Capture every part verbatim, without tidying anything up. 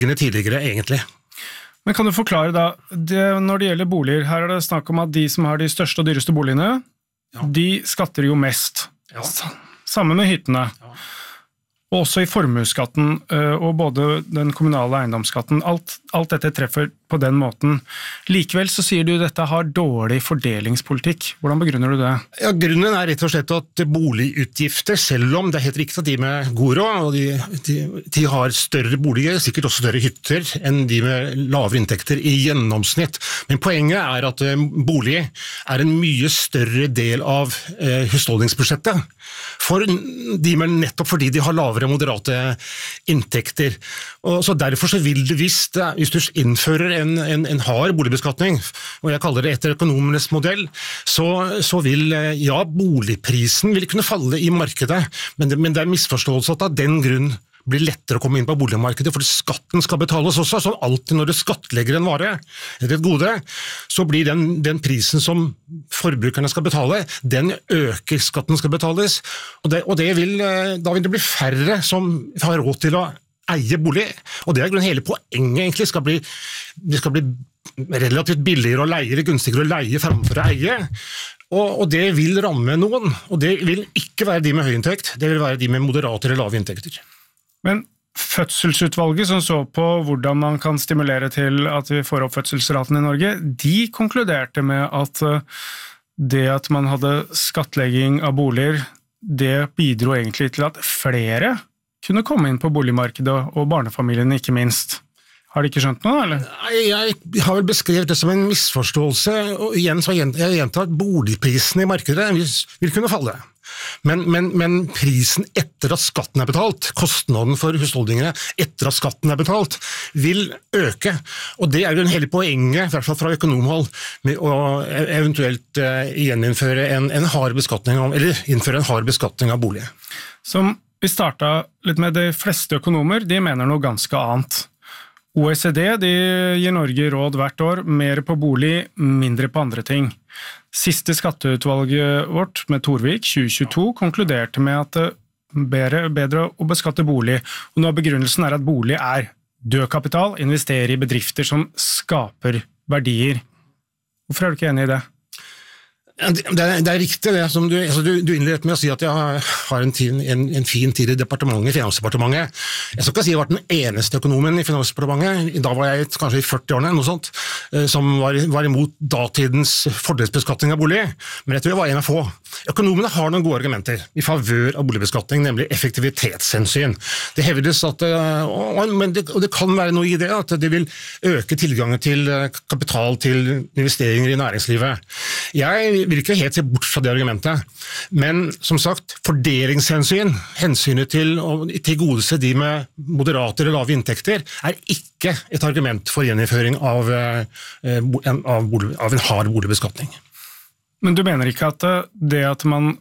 tidligere egentlig. Men kan du forklare da, det, når det gjelder boliger, her er det snakk om at de som har de største og dyreste boligene, ja. De skatter jo mest. Ja. Samme med hyttene. Ja. Og også i formuesskatten, og både den kommunale eiendomsskatten, alt, alt dette treffer på den måten. Likevel så sier du dette har dårlig fordelingspolitikk. Hvordan begrunner du det? Ja, grunnen er rett og slett at boligutgifter, selv om det er helt riktig at de med god råd, og de, de, de har større boliger, sikkert også større hytter enn de med lavere inntekter i gjennomsnitt. Men poenget er at bolig er en mye større del av eh, husholdningsbudsjettet. For de med nettopp fordi de har lavere moderate inntekter. Og så derfor så vil det visst, hvis du innfører en, en, en hard boligbeskatning, og jeg kaller det etter økonomenes modell, så, så vil, ja, boligprisen vil kunne falle i markedet, men det, men det er misforståelse at av den grunn blir lettere å komme inn på boligmarkedet, fordi skatten skal betales også, så alltid når du skattlegger en vare, eller et gode, så blir den, den prisen som forbrukerne skal betale, den øker skatten skal betales, og, det, og det vil, da vil det bli færre som har råd til å eie bolig, og det er grunnen hele poenget egentlig, skal bli, det skal bli relativt billigere å leie, eller gunstigere å leie fremfor å eie, og, og det vil ramme noen, og det vil ikke være de med høy inntekt, det vil være de med moderate eller lave inntekter. Men fødselsutvalget som så på hvordan man kan stimulere til at vi får opp fødselsraten i Norge, de konkluderte med at det at man hadde skattlegging av boliger, det bidro egentlig til at flere kunne komme inn på boligmarkedet, og barnefamiliene ikke minst. Har de ikke skjønt noe, eller? Jeg, jeg har vel beskrevet det som en misforståelse, og igjen så jeg gjentar at boligprisen i markedet vil, vil kunne falle. Men, men, men prisen etter at skatten er betalt, kostnaden for husholdningene etter at skatten er betalt, vil øke. Og det er jo hele poenget, i hvert fall fra økonomhold, med å eventuelt uh, gjeninnføre en, en hard beskatning av, eller innføre en hard beskatning av bolig. Som vi startet litt med, de fleste økonomer, de mener noe ganske annet. O E C D de gir Norge råd hvert år, mer på bolig, mindre på andre ting. Siste skatteutvalget vårt med Torvik tjue tjueto konkluderte med at det er bedre å beskatte bolig, og nå begrunnelsen er at bolig er død kapital, investere i bedrifter som skaper verdier. Hvorfor er du ikke enig i det? Det er, det er riktig det, som du, altså du, du innledet med å si at jeg har en, tid, en, en fin tid i departementet, Finansdepartementet. Jeg skal ikke si at jeg var den eneste økonomen i Finansdepartementet, da var jeg kanskje i førti årene, noe sånt, som var, var imot datidens fordelsbeskatning av bolig, men jeg tror jeg var en av få. Økonomene har noen gode argumenter i favør av boligbeskatning, nemlig effektivitetshensyn. Det hevdes at, og, men det, og det kan være noe i det, at det vil øke tilgangen til kapital til investeringer i næringslivet. Jeg vil ikke helt se bort fra det argumentet, men som sagt, fordelingshensyn, hensynet til å tilgodese de med moderate eller lave inntekter, er ikke et argument for gjeninnføring av, av, av en hard boligbeskatning. Men du mener ikke at det at man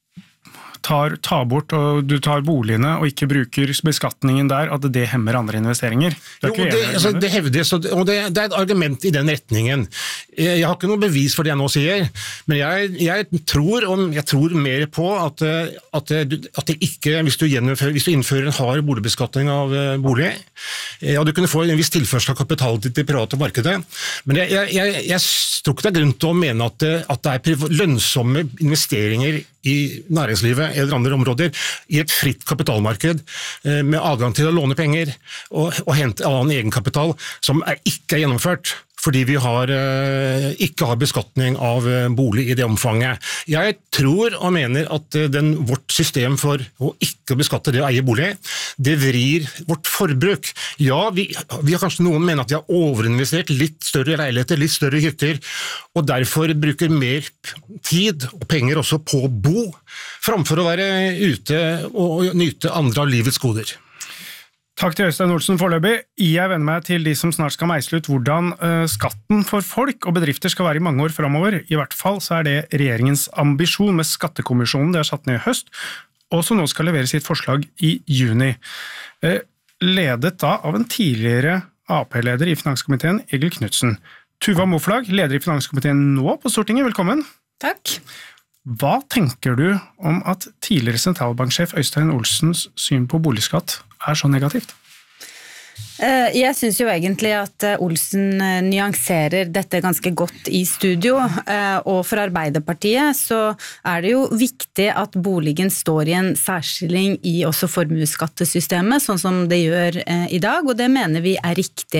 tar, tar bort og du tar boligene og ikke bruker beskatningen der, at det hemmer andre investeringer? Jo, det, altså, det hevdes, og det, det er et argument i den retningen. Jeg, jeg har ikke noe bevis for det jeg nå sier, men jeg, jeg, tror, om, jeg tror mer på at, at, at det ikke, hvis du, hvis du innfører en hard boligbeskatning av bolig, ja, du kunne få en viss tilførsel av kapital til det private markedet, men jeg, jeg, jeg, jeg tror ikke det er grunn til å mene at det, at det er lønnsomme investeringer i næringslivet eller andre områder, i et fritt kapitalmarked med adgang til å låne penger og, og hente annen egenkapital som er ikke er gjennomført, fordi vi har, ikke har beskatning av bolig i det omfanget. Jeg tror og mener at den, vårt system for å ikke beskatte det å eie bolig, det vrir vårt forbruk. Ja, vi, vi har kanskje noen mener at vi har overinvestert litt større leiligheter, litt større hytter, og derfor bruker mer tid og penger også på å bo, framfor å være ute og nyte andre av livets goder. Takk til Øystein Olsen foreløpig. Jeg venner meg til de som snart skal meisle ut hvordan uh, skatten for folk og bedrifter skal være i mange år fremover. I hvert fall så er det regjeringens ambisjon med skattekommisjonen det har satt ned i høst, og som nå skal levere sitt forslag i juni. Uh, ledet da av en tidligere A P-leder i Finanskomiteen, Egil Knudsen. Tuva Moflag, leder i Finanskomiteen nå på Stortinget, velkommen. Takk. Hva tenker du om at tidligere sentralbanksjef Øystein Olsens syn på boligskatt er så negativt? Jeg synes jo egentlig at Olsen nyanserer dette ganske godt i studio, og for Arbeiderpartiet så er det jo viktig at boligen står i en særstilling i også formueskattesystemet, sånn som det gjør i dag, og det mener vi er riktig.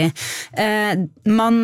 Man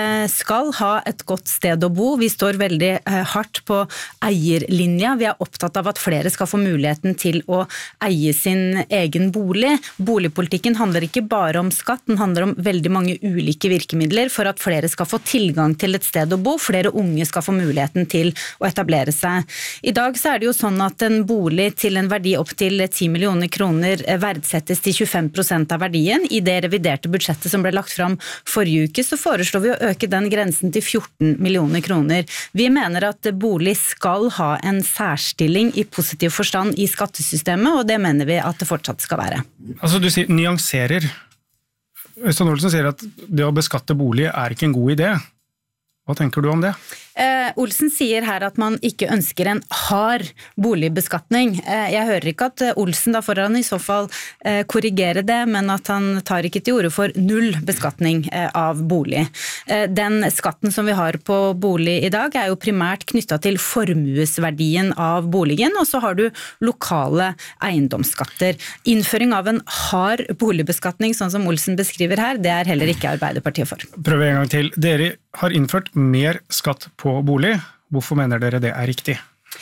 skal ha et godt sted å bo, vi står veldig hardt på eierlinja, vi er opptatt av at flere skal få muligheten til å eie sin egen bolig. Boligpolitikken handler ikke bare om skatt, den handler om veldig mange ulike virkemidler for at flere skal få tilgang til et sted å bo, flere unge skal få muligheten til å etablere seg. I dag så er det jo sånn at en bolig til en verdi opp til ti millioner kroner verdsettes til tjuefem prosent av verdien. I det reviderte budsjettet som ble lagt fram forrige uke, så foreslår vi å øke den grensen til fjorten millioner kroner. Vi mener at bolig skal ha en særstilling i positiv forstand i skattesystemet, og det mener vi at det fortsatt skal være. Altså du sier nyanserer. Øystein Olsen sier at det å beskatte bolig er ikke en god idé. Hva tenker du om det? Eh, Olsen sier her at man ikke ønsker en hard boligbeskatning. Eh, jeg hører ikke at Olsen, da får han i så fall eh, korrigere det, men at han tar ikke til orde for null beskatning eh, av bolig. Eh, den skatten som vi har på bolig i dag er jo primært knyttet til formuesverdien av boligen, og så har du lokale eiendomsskatter. Innføring av en hard boligbeskatning, sånn som Olsen beskriver her, det er heller ikke Arbeiderpartiet for. Prøv en gang til. Dere har innført mer skatt på bolig. Hvorfor mener dere det er riktig?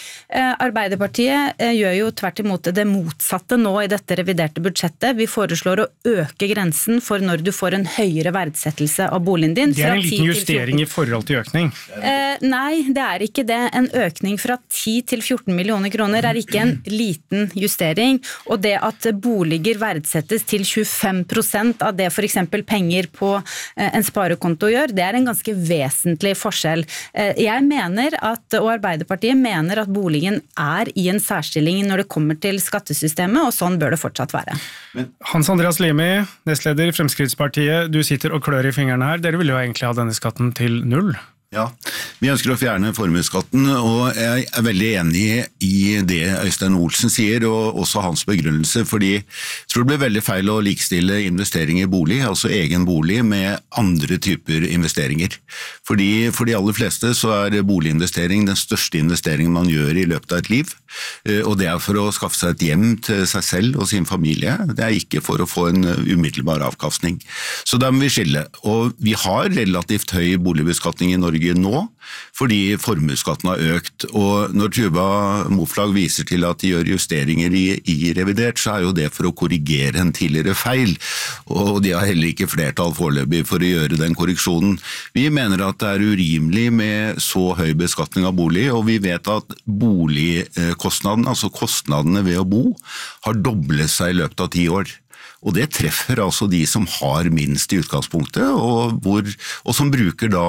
Arbeiderpartiet gjør jo tvert imot det motsatte nå i dette reviderte budsjettet. Vi foreslår å øke grensen for når du får en høyere verdsettelse av boligen din. Det er en liten justering i forhold til økning. Eh, nei, det er ikke det. En økning fra ti til fjorten millioner kroner er ikke en liten justering. Og det at boliger verdsettes til tjuefem prosent av det for eksempel penger på eh, en sparekonto gjør, det er en ganske vesentlig forskjell. Eh, jeg mener at, og Arbeiderpartiet mener at boligen er i en særstilling når det kommer til skattesystemet, og sånn bør det fortsatt være. Hans Andreas Limi, nestleder i Fremskrittspartiet, du sitter og klør i fingrene her. Dere vil jo egentlig ha denne skatten til null. Ja, vi ønsker å fjerne formuesskatten, og jeg er veldig enig i det Øystein Olsen sier, og også hans begrunnelse, fordi jeg tror det blir veldig feil å likestille investering i bolig, altså egen bolig, med andre typer investeringer. Fordi for de aller fleste så er boliginvestering den største investeringen man gjør i løpet av et liv, og det er for å skaffe seg et hjem til seg selv og sin familie, det er ikke for å få en umiddelbar avkastning. Så da må vi skille, og vi har relativt høy boligbeskatning i Norge nå, fordi formuesskatten har økt, og når Tuva Moflag viser til at de gjør justeringer i, i revidert, så er jo det for å korrigere en tidligere feil, og de har heller ikke flertall foreløpig for å gjøre den korreksjonen. Vi mener at det er urimelig med så høy beskatning av bolig, og vi vet at boligkostnaden, altså kostnadene ved å bo, har doblet seg i løpet av ti år. Og det treffer altså de som har minst i utgangspunktet, og, hvor, og som bruker da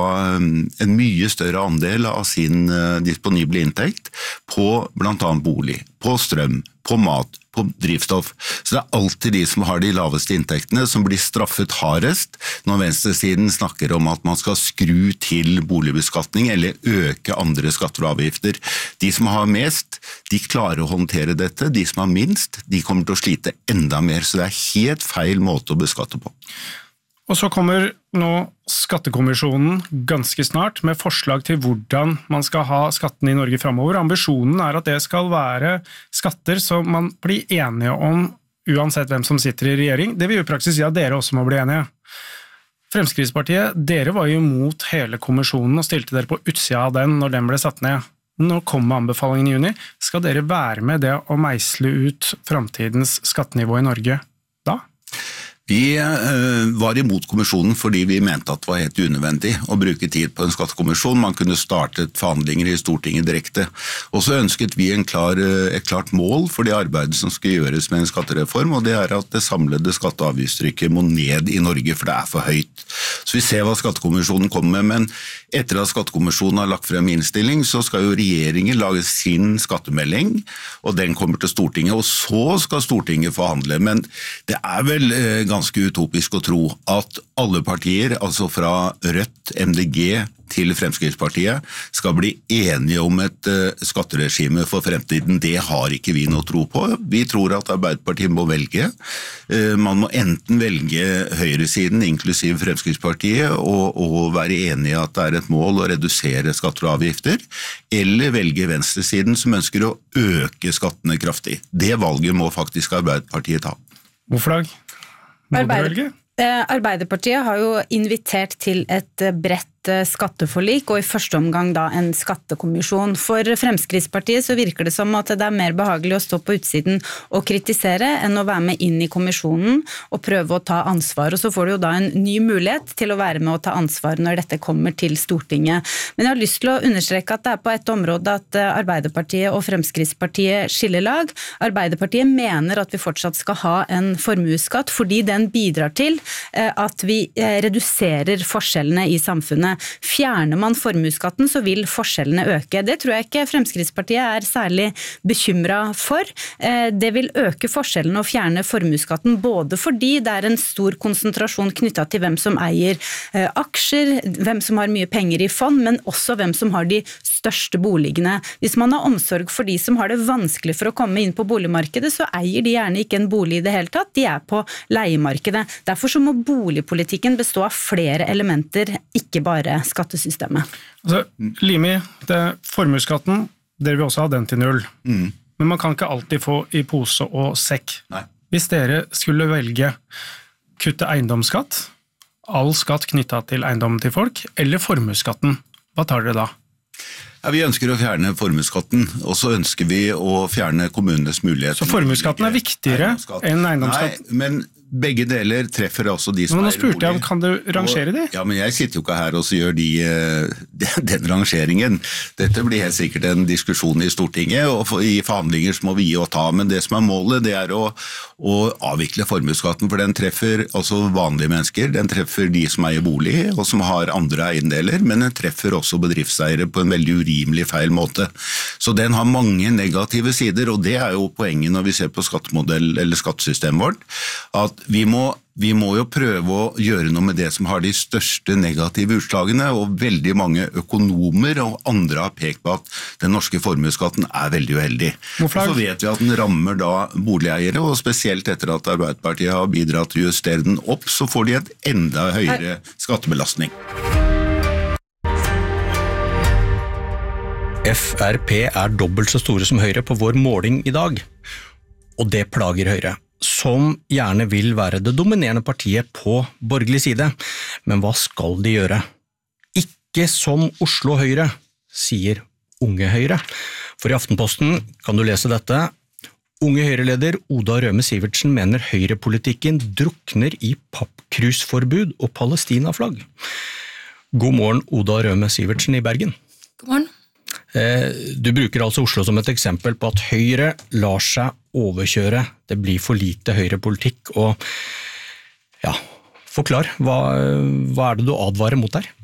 en mye større andel av sin disponible inntekt på blant annet bolig, på strøm, på mat, på drivstoff. Så det er alltid de som har de laveste inntektene som blir straffet hardest når venstresiden snakker om at man skal skru til boligbeskatning eller øke andre skatter og avgifter. De som har mest, de klarer å håndtere dette. De som har minst, de kommer til å slite enda mer. Så det er helt feil måte å beskatte på. Og så kommer nå Skattekommisjonen ganske snart med forslag til hvordan man skal ha skatten i Norge fremover. Ambisjonen er at det skal være skatter som man blir enige om uansett hvem som sitter i regjering. Det vil jo i praksis si at dere også må bli enige. Fremskrittspartiet, dere var jo imot hele kommisjonen og stilte dere på utsida av den når den ble satt ned. Nå kommer anbefalingen i juni. Skal dere være med det å meisle ut fremtidens skattenivå i Norge da? Vi var imot kommisjonen fordi vi mente at det var helt unødvendig å bruke tid på en skattekommisjon. Man kunne startet forhandlinger i Stortinget direkte. Og så ønsket vi en klar, et klart mål for det arbeidet som skal gjøres med en skattereform, og det er at det samlede skatte- og avgiftstrykket må ned i Norge, for det er for høyt. Så vi ser hva skattekommisjonen kommer med, men etter at skattekommisjonen har lagt frem innstilling, så skal jo regjeringen lage sin skattemelding, og den kommer til Stortinget, og så skal Stortinget forhandle. Men det er vel ganske utopisk å tro at alle partier, altså fra Rødt, M D G til Fremskrittspartiet skal bli enige om et uh, skatteregime for fremtiden. Det har ikke vi noe tro på. Vi tror at Arbeiderpartiet må velge. Uh, man må enten velge høyresiden, inklusiv Fremskrittspartiet, og, og være enig i at det er et mål å redusere skatter og avgifter, eller velge venstresiden som ønsker å øke skattene kraftig. Det valget må faktisk Arbeiderpartiet ta. Hvorfor da? Må du velge? Arbeiderpartiet har jo invitert til et bredt skatteforlik, og i første omgang da en skattekommisjon. For Fremskrittspartiet så virker det som at det er mer behagelig å stå på utsiden og kritisere, enn å være med inn i kommisjonen og prøve å ta ansvar. Og så får du jo da en ny mulighet til å være med og ta ansvar når dette kommer til Stortinget. Men jeg har lyst til å understreke at det er på et område at Arbeiderpartiet og Fremskrittspartiet skiller lag. Arbeiderpartiet mener at vi fortsatt skal ha en formuesskatt, fordi den bidrar til at vi reduserer forskjellene i samfunnet. Fjerner man formuesskatten, så vil forskjellene øke. Det tror jeg ikke Fremskrittspartiet er særlig bekymret for. Det vil øke forskjellene å fjerne formuesskatten, både fordi det er en stor konsentrasjon knyttet til hvem som eier aksjer, hvem som har mye penger i fond, men også hvem som har de største boligene. Hvis man har omsorg for de som har det vanskelig for å komme inn på boligmarkedet, så eier de gjerne ikke en bolig i det hele tatt, de er på leiemarkedet. Derfor så må boligpolitikken bestå av flere elementer, ikke bare skattesystemet. Altså, Limi, det formuesskatten, dere vil også ha den til null. Mm. Men man kan ikke alltid få i pose og sekk. Nei. Hvis dere skulle velge kutte eiendomsskatt, all skatt knyttet til eiendommen til folk, eller formuesskatten, hva tar dere da? Ja, vi ønsker å fjerne formuesskatten, og så ønsker vi å fjerne kommunenes mulighet. Så formuesskatten er viktigere enn eiendomsskatt? Nei, men begge deler treffer også de som men nå er spurte jeg om, kan du rangere de? Ja, men jeg sitter jo ikke her og så gjør de, den, den rangeringen. Dette blir helt sikkert en diskusjon i Stortinget, og for, i forhandlinger så må vi gi og ta, men det som er målet, det er å, å avvikle formuesskatten, for den treffer altså vanlige mennesker, den treffer de som eier bolig, og som har andre eiendeler, men den treffer også bedriftseiere på en veldig urimelig feil måte. Så den har mange negative sider, og det er jo poenget når vi ser på skattemodell eller skattesystemet vårt, at Vi må, vi må jo prøve å gjøre noe med det som har de største negative utslagene, og veldig mange økonomer og andre har pekt på at den norske formuesskatten er veldig uheldig. Og så vet vi at den rammer da boligeiere, og spesielt etter at Arbeiderpartiet har bidratt til å justere den opp, så får de et enda høyere skattebelastning. F R P er dobbelt så store som Høyre på vår måling i dag, og det plager Høyre, som gjerne vil være det dominerende partiet på borgerlig side. Men hva skal de gjøre? Ikke som Oslo Høyre, sier Unge Høyre. For i Aftenposten kan du lese dette. Unge Høyre-leder Oda Røme Sivertsen mener høyrepolitikken drukner i pappkrusforbud og Palestina-flagg. God morgen, Oda Røme Sivertsen i Bergen. God morgen. Du bruker altså Oslo som et eksempel på at Høyre lar seg overkjøre. Det blir for lite høyrepolitikk, og ja, forklar, hva, hva er det du advarer mot der?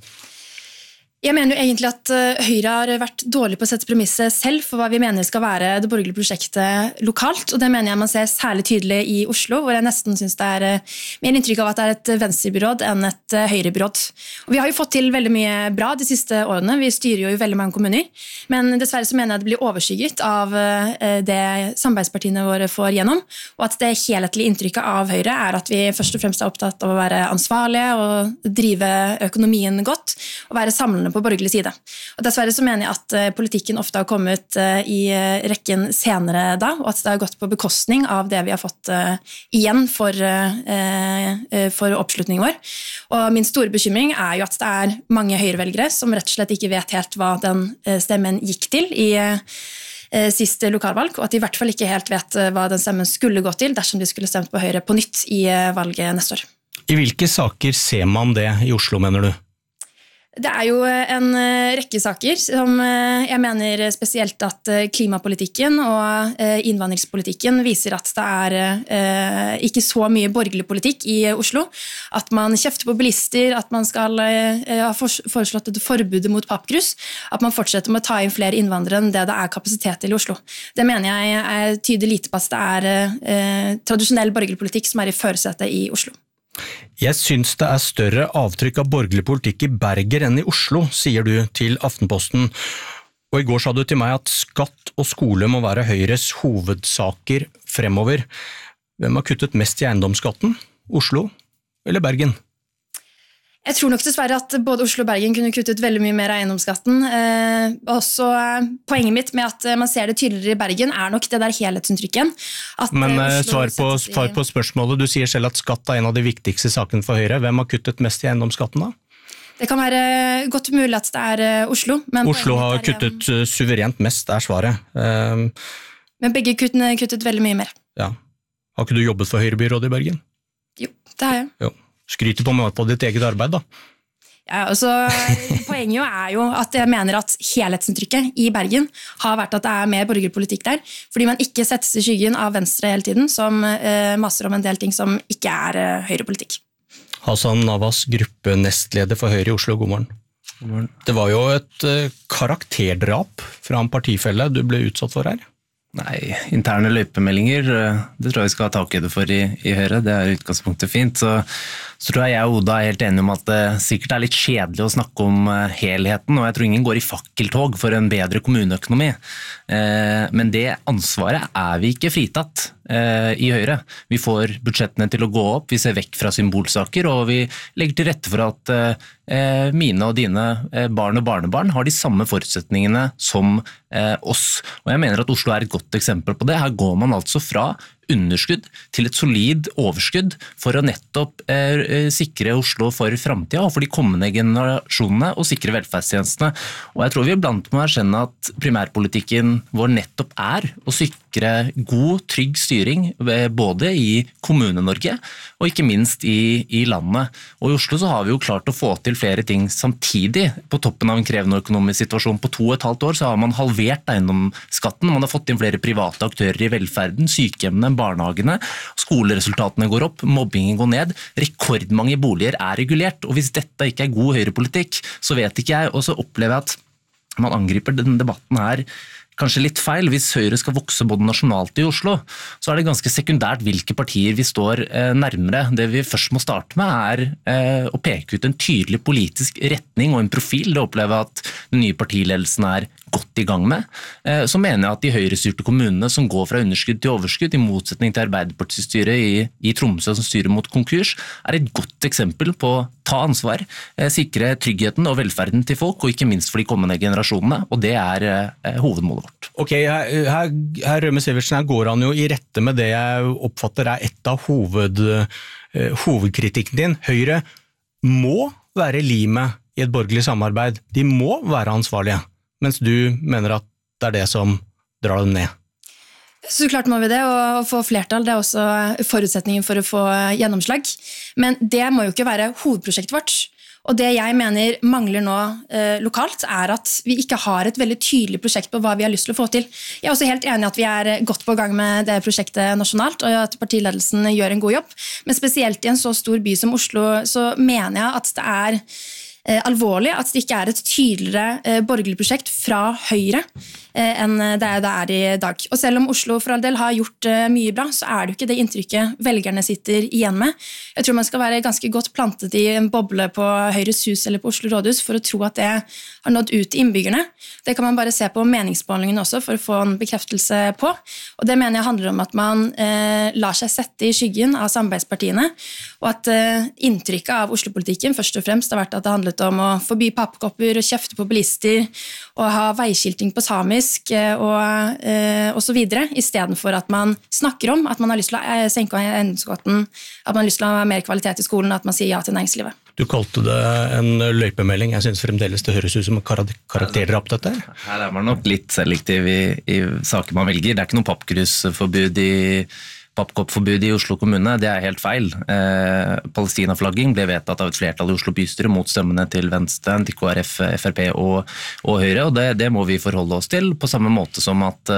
Jeg mener jo egentlig at Høyre har vært dårlig på å sette premisset selv for hva vi mener skal være det borgerlige prosjektet lokalt, og det mener jeg man ser særlig tydelig i Oslo, hvor jeg nesten synes det er mer inntrykk av at det er et venstrebyråd enn et høyrebyråd. Og vi har jo fått til veldig mye bra de siste årene, vi styrer jo i veldig mange kommuner, men dessverre så mener jeg det blir overskygget av det samarbeidspartiene våre får gjennom, og at det helhetlige inntrykket av Høyre er at vi først og fremst er opptatt av å være ansvarlige og drive økonomien godt, og være samlende på borgerlig side. Og dessverre så mener jeg at uh, politikken ofte har kommet uh, i uh, rekken senere da, og at det har gått på bekostning av det vi har fått uh, igjen for, uh, uh, for oppslutningen vår. Og min store bekymring er jo at det er mange høyrevelgere som rett og slett ikke vet helt hva den uh, stemmen gikk til i uh, siste lokalvalg, og at de i hvert fall ikke helt vet uh, hva den stemmen skulle gå til dersom de skulle stemt på Høyre på nytt i uh, valget neste år. I hvilke saker ser man det i Oslo, mener du? Det er jo en rekke saker som jeg mener spesielt at klimapolitikken og innvandringspolitikken viser at det er ikke så mye borgerlig politikk i Oslo. At man kjefter på bilister, at man skal ha foreslått et forbud mot pappkrus, at man fortsetter med å ta inn flere innvandrere enn det det er kapasitet til i Oslo. Det mener jeg er tyder lite på at det er tradisjonell borgerlig politikk som er i førersetet i Oslo. Jeg synes det er større avtrykk av borgerlig politikk i Bergen enn i Oslo, sier du til Aftenposten. Og i går sa du til meg at skatt og skole må være Høyres hovedsaker fremover. Hvem har kuttet mest i eiendomsskatten? Oslo eller Bergen? Jeg tror nok dessverre at både Oslo og Bergen kunne kuttet veldig mye mer av eiendomsskatten. Eh, også eh, poenget mitt med at man ser det tydeligere i Bergen er nok det der helhetsinntrykket. At, Men eh, svar, på, i... svar på spørsmålet, du sier selv at skatt er en av de viktigste sakene for Høyre. Hvem har kuttet mest i eiendomsskatten da? Det kan være godt mulig at det er Oslo. Men Oslo har kuttet igjen... suverent mest, er svaret. Um, men begge kuttene kuttet veldig mye mer. Ja. Har ikke du jobbet for Høyrebyrådet i Bergen? Jo, det har jeg. Jo. Skryter på meg på ditt eget arbeid da. Ja, altså, poenget er jo at jeg mener at helhetsinntrykket i Bergen har vært at det er mer borgerpolitikk der, fordi man ikke settes i skyggen av Venstre hele tiden, som eh, maser om en del ting som ikke er eh, høyrepolitikk. Hassan Navas, gruppenestleder for Høyre i Oslo, god morgen. God morgen. Det var jo et uh, karakterdrap fra en partifelle du ble utsatt for her. Nei, interne løypemeldinger, det tror jeg vi skal ha tak i det for i, i Høyre, det er utgangspunktet fint. Så, så tror jeg jeg og Oda er helt enige om at det sikkert er litt kjedelig å snakke om helheten, og jeg tror ingen går i fakkeltog for en bedre kommuneøkonomi. Eh, men det ansvaret er vi ikke fritatt eh, i Høyre. Vi får budsjettene til å gå opp, vi ser vekk fra symbolsaker, og vi legger til rette for at eh, mine og dine eh, barn og barnebarn har de samme forutsetningene som eh, oss. Og jeg mener at Oslo er et godt eksempel på det. Her går man altså fra underskudd til et solid overskudd for å nettopp eh, sikre Oslo for fremtiden og for de kommende generasjonene og sikre velferdstjenestene. Og jeg tror vi iblant må erkjenne at primærpolitikken vår nettopp er å sikre god, trygg styring både i Kommune-Norge og ikke minst i, i landet. Og i Oslo så har vi jo klart å få til flere ting samtidig. På toppen av en krevende økonomisk situasjon på to og et halvt år så har man halvert eiendomsskatten, man har fått inn flere private aktører i velferden, sykehjemmene, barnehagene, skoleresultatene går opp, mobbingen går ned, rekordmange boliger er regulert, og hvis dette ikke er god høyrepolitikk, så vet ikke jeg, og så opplever jeg at man angriper denne debatten her kanskje litt feil. Hvis Høyre skal vokse både nasjonalt i Oslo, så er det ganske sekundært hvilke partier vi står eh, nærmere. Det vi først må starte med er eh, å peke ut en tydelig politisk retning og en profil. Det opplever jeg at den nye partiledelsen er godt i gang med. Eh, så mener jeg at de høyrestyrte kommunene som går fra underskudd til overskudd, i motsetning til Arbeiderpartistyret i, i Tromsø som styrer mot konkurs, er et godt eksempel på å ta ansvar, eh, sikre tryggheten og velferden til folk, og ikke minst for de kommende generasjonene, og det er eh, hovedmålet vårt. Ok, her, her, her Rømme Sivertsen, her går han jo i rette med det jeg oppfatter er et av hoved, uh, hovedkritikken din. Høyre må være limet i et borgerlig samarbeid. De må være ansvarlige, mens du mener at det er det som drar dem ned. Så klart må vi det, og få flertall, det er også forutsetningen for å få gjennomslag. Men det må jo ikke være hovedprosjektet vårt. Og det jeg mener mangler nå eh, lokalt, er at vi ikke har et veldig tydelig prosjekt på hva vi har lyst til å få til. Jeg er også helt enig at vi er godt på gang med det prosjektet nasjonalt, og at partiledelsen gjør en god jobb. Men spesielt i en så stor by som Oslo, så mener jeg at det er eh, alvorlig at det ikke er et tydeligere eh, borgerlig prosjekt fra Høyre eh, enn det det er i dag. Og selv om Oslo for all del har gjort eh, mye bra, så er det jo ikke det inntrykket velgerne sitter igjen med. Jeg tror man skal være ganske godt plantet i en boble på Høyres hus eller på Oslo rådhus for å tro at det har nådd ut til innbyggerne. Det kan man bare se på meningsmålingen også for å få en bekreftelse på. Og det mener jeg handler om at man eh, lar seg sette i skyggen av samarbeidspartiene, og at eh, inntrykket av Oslo-politikken først og fremst har vært at det handlet om å forby pappkopper og kjefte på bilister og ha veiskilting på samisk eh, og, eh, og så videre, i stedet for at man snakker om at man har lyst til å eh, senke eiendomsskatten, at man har lyst til å ha mer kvalitet i skolen, at man sier ja til næringslivet. Du kalte det en løypemelding. Jeg synes fremdeles det høres ut som en karakterdrap dette. Her er man nok litt selektiv i, i saker man velger. Det er ikke noe pappkrusforbud i pappkoppforbud i Oslo kommune, det er helt feil. Eh, Palestina-flagging ble vedtatt av et flertall i Oslo bystyre mot stemmene til Venstre, til K R F, F R P og, og Høyre, og det, det må vi forholde oss til, på samme måte som at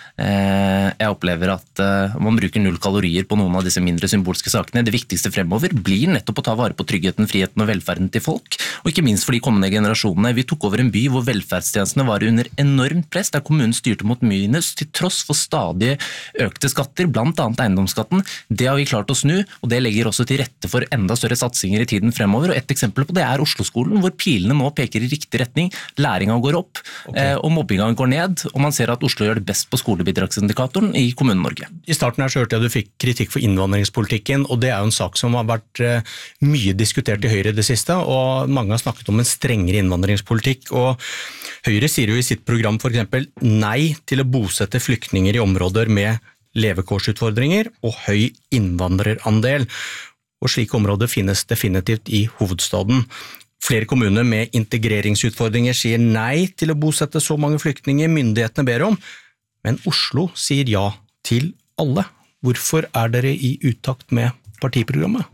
eh, jeg opplever at eh, man bruker null kalorier på noen av disse mindre symbolske sakene. Det viktigste fremover blir nettopp å ta vare på tryggheten, friheten og velferden til folk, og ikke minst for de kommende generasjonene. Vi tok over en by hvor velferdstjenestene var under enormt press, der kommunen styrte mot minus til tross for stadig økte skatter, blant annet eiendomsskatten. Det har vi klart å snu, og det legger også til rette for enda større satsinger i tiden fremover. Og et eksempel på det er Oslo-skolen, hvor pilene nå peker i riktig retning, læringa går opp, okay. og mobbinga går ned, og man ser at Oslo gjør det best på skolebidragsindikatoren i Kommune-Norge. I starten her så hørte jeg at du fikk kritikk for innvandringspolitikken, og det er jo en sak som har vært mye diskutert i Høyre i det siste, og mange har snakket om en strengere innvandringspolitikk, og Høyre sier jo i sitt program for eksempel nei til å bosette flyktninger i områder med levekårsutfordringer og høy innvandrerandel, og slike områder finnes definitivt i hovedstaden. Flere kommuner med integreringsutfordringer sier nei til å bosette så mange flyktninger myndighetene ber om, men Oslo sier ja til alle. Hvorfor er dere i utakt med partiprogrammet?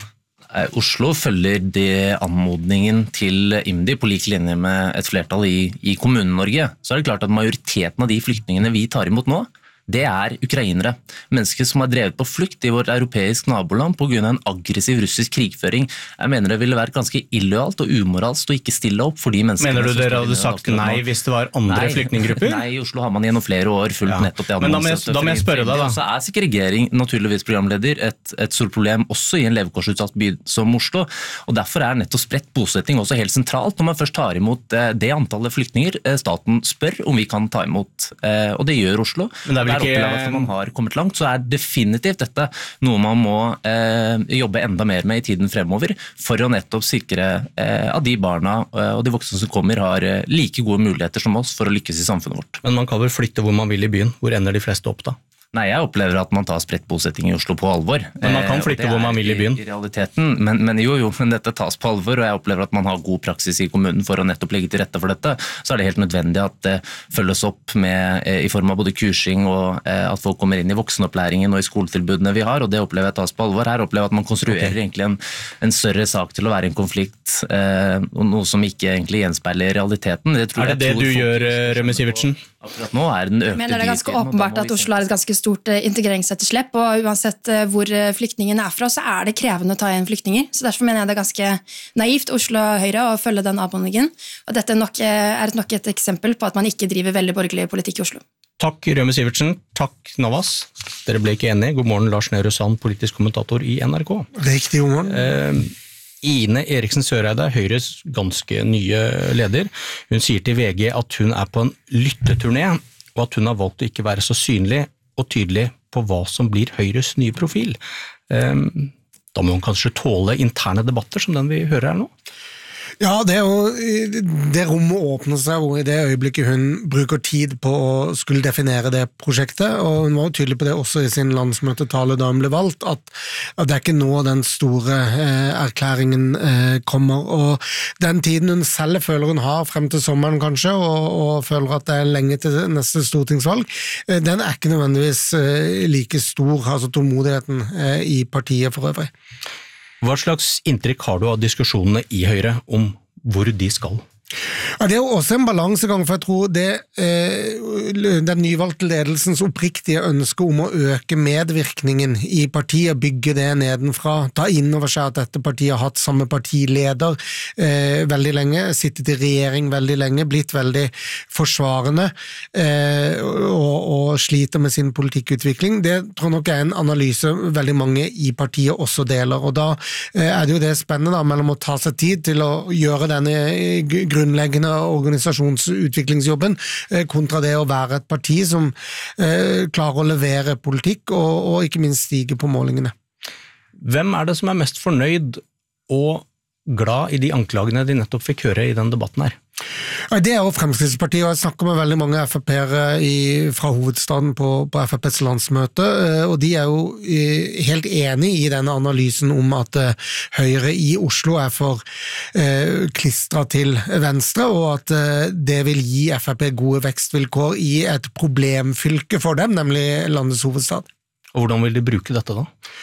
Oslo følger det anmodningen til IMDi på lik linje med et flertall i, i Kommune-Norge. Så er det klart at majoriteten av de flyktningene vi tar imot nå, det er ukrainere. Mennesker som har drevet på flukt i vårt europeisk naboland på grunn av en aggressiv russisk krigføring. Jeg mener det ville vært ganske illojalt og umoralsk å ikke stille opp for de menneskene. Mener du dere hadde sagt nei hvis det var andre nei, flyktninggrupper? Nei, i Oslo har man gjennom flere år fulgt ja. nettopp det. Men da må, jeg, da må jeg spørre deg da. Så er segregering, naturligvis programleder, et, et stort problem også i en levekårsutsatt by som Oslo, og derfor er nettopp spredt bosetting også helt sentralt når man først tar imot det antallet flyktninger staten spør om vi kan ta imot, og det gjør Oslo. Men det er vel ikke at man har kommet langt, så er definitivt dette noe man må eh, jobbe enda mer med i tiden fremover, for å nettopp sikre eh, at de barna eh, og de voksne som kommer har eh, like gode muligheter som oss for å lykkes i samfunnet vårt. Men man kan vel flytte hvor man vil i byen? Hvor ender de fleste opp da? Nei, jeg opplever at man tar spredt bosetting i Oslo på alvor. Men man kan flytte hvor man vil i byen? I realiteten, men, men jo, jo, men dette tas på alvor, og jeg opplever at man har god praksis i kommunen for å nettopp legge til rette for dette. Så er det helt nødvendig at det følges opp med, i form av både kursing og at folk kommer inn i voksenopplæringen og i skoletilbudene vi har, og det opplever jeg tas på alvor. Her opplever jeg at man konstruerer okay. egentlig en, en større sak til å være en konflikt, eh, noe som ikke egentlig gjenspeiler realiteten. Det tror er det jeg det du gjør, Rømme Sivertsen? Akkurat nå er den økte. Jeg mener det er ganske åpenbart at Oslo har et ganske stort integreringsetterslepp, og uansett hvor flyktningen er fra, så er det krevende å ta inn flyktninger. Så derfor mener jeg det er ganske naivt Oslo Høyre å følge den anmodningen. Og dette nok er nok et eksempel på at man ikke driver veldig borgerlig politikk i Oslo. Takk Rømme Sivertsen, takk Navas. Dere ble ikke enige. God morgen Lars Nehru Sand, politisk kommentator i N R K. Riktig, god morgen. Eh, Ine Eriksen Søreide, Høyres ganske nye leder. Hun sier til V G at hun er på en lytteturné, og at hun har valgt å ikke være så synlig og tydelig på hva som blir Høyres nye profil. Da må hun kanskje tåle interne debatter som den vi hører her nå? Ja, det, er jo, det rommet åpner seg hvor i det øyeblikket hun bruker tid på å skulle definere det prosjektet, og hun var jo tydelig på det også i sin landsmøtetale da hun ble valgt, at, at det er ikke nå den store eh, erklæringen eh, kommer, og den tiden hun selv føler hun har frem til sommeren kanskje, og, og føler at det er lenge til neste stortingsvalg, eh, den er ikke nødvendigvis eh, like stor, altså tålmodigheten eh, i partiet for øvrig. Hva slags inntrykk har du av diskusjonene i Høyre om hvor de skal? Ja, det er jo også en balansegang, for jeg tror det, eh, den nyvalgte ledelsens oppriktige ønske om å øke medvirkningen i partiet, bygge det nedenfra, ta inn over seg at dette partiet har hatt samme partileder eh, veldig lenge, sittet i regjering veldig lenge, blitt veldig forsvarende eh, og, og sliter med sin politikkutvikling. Det tror jeg nok er en analyse veldig mange i partiet også deler, og da eh, er det jo det spennende da, mellom å ta seg tid til å gjøre denne grunnen grunnleggende organisasjonsutviklingsjobben kontra det å være et parti som eh, klarer å levere politikk og, og ikke minst stige på målingene. Hvem er det som er mest fornøyd og glad i de anklagene de nettopp fikk høre i den debatten her? Ja, det er jo Fremskrittspartiet, og jeg snakker med veldig mange F F P-ere fra hovedstaden på, på F F P's landsmøte, og de er jo helt enige i denne analysen om at Høyre i Oslo er for eh, klistret til venstre, og at eh, det vil gi F F P gode vekstvilkår i et problemfylke for dem, nemlig landets hovedstad. Og hvordan vil de bruke dette da?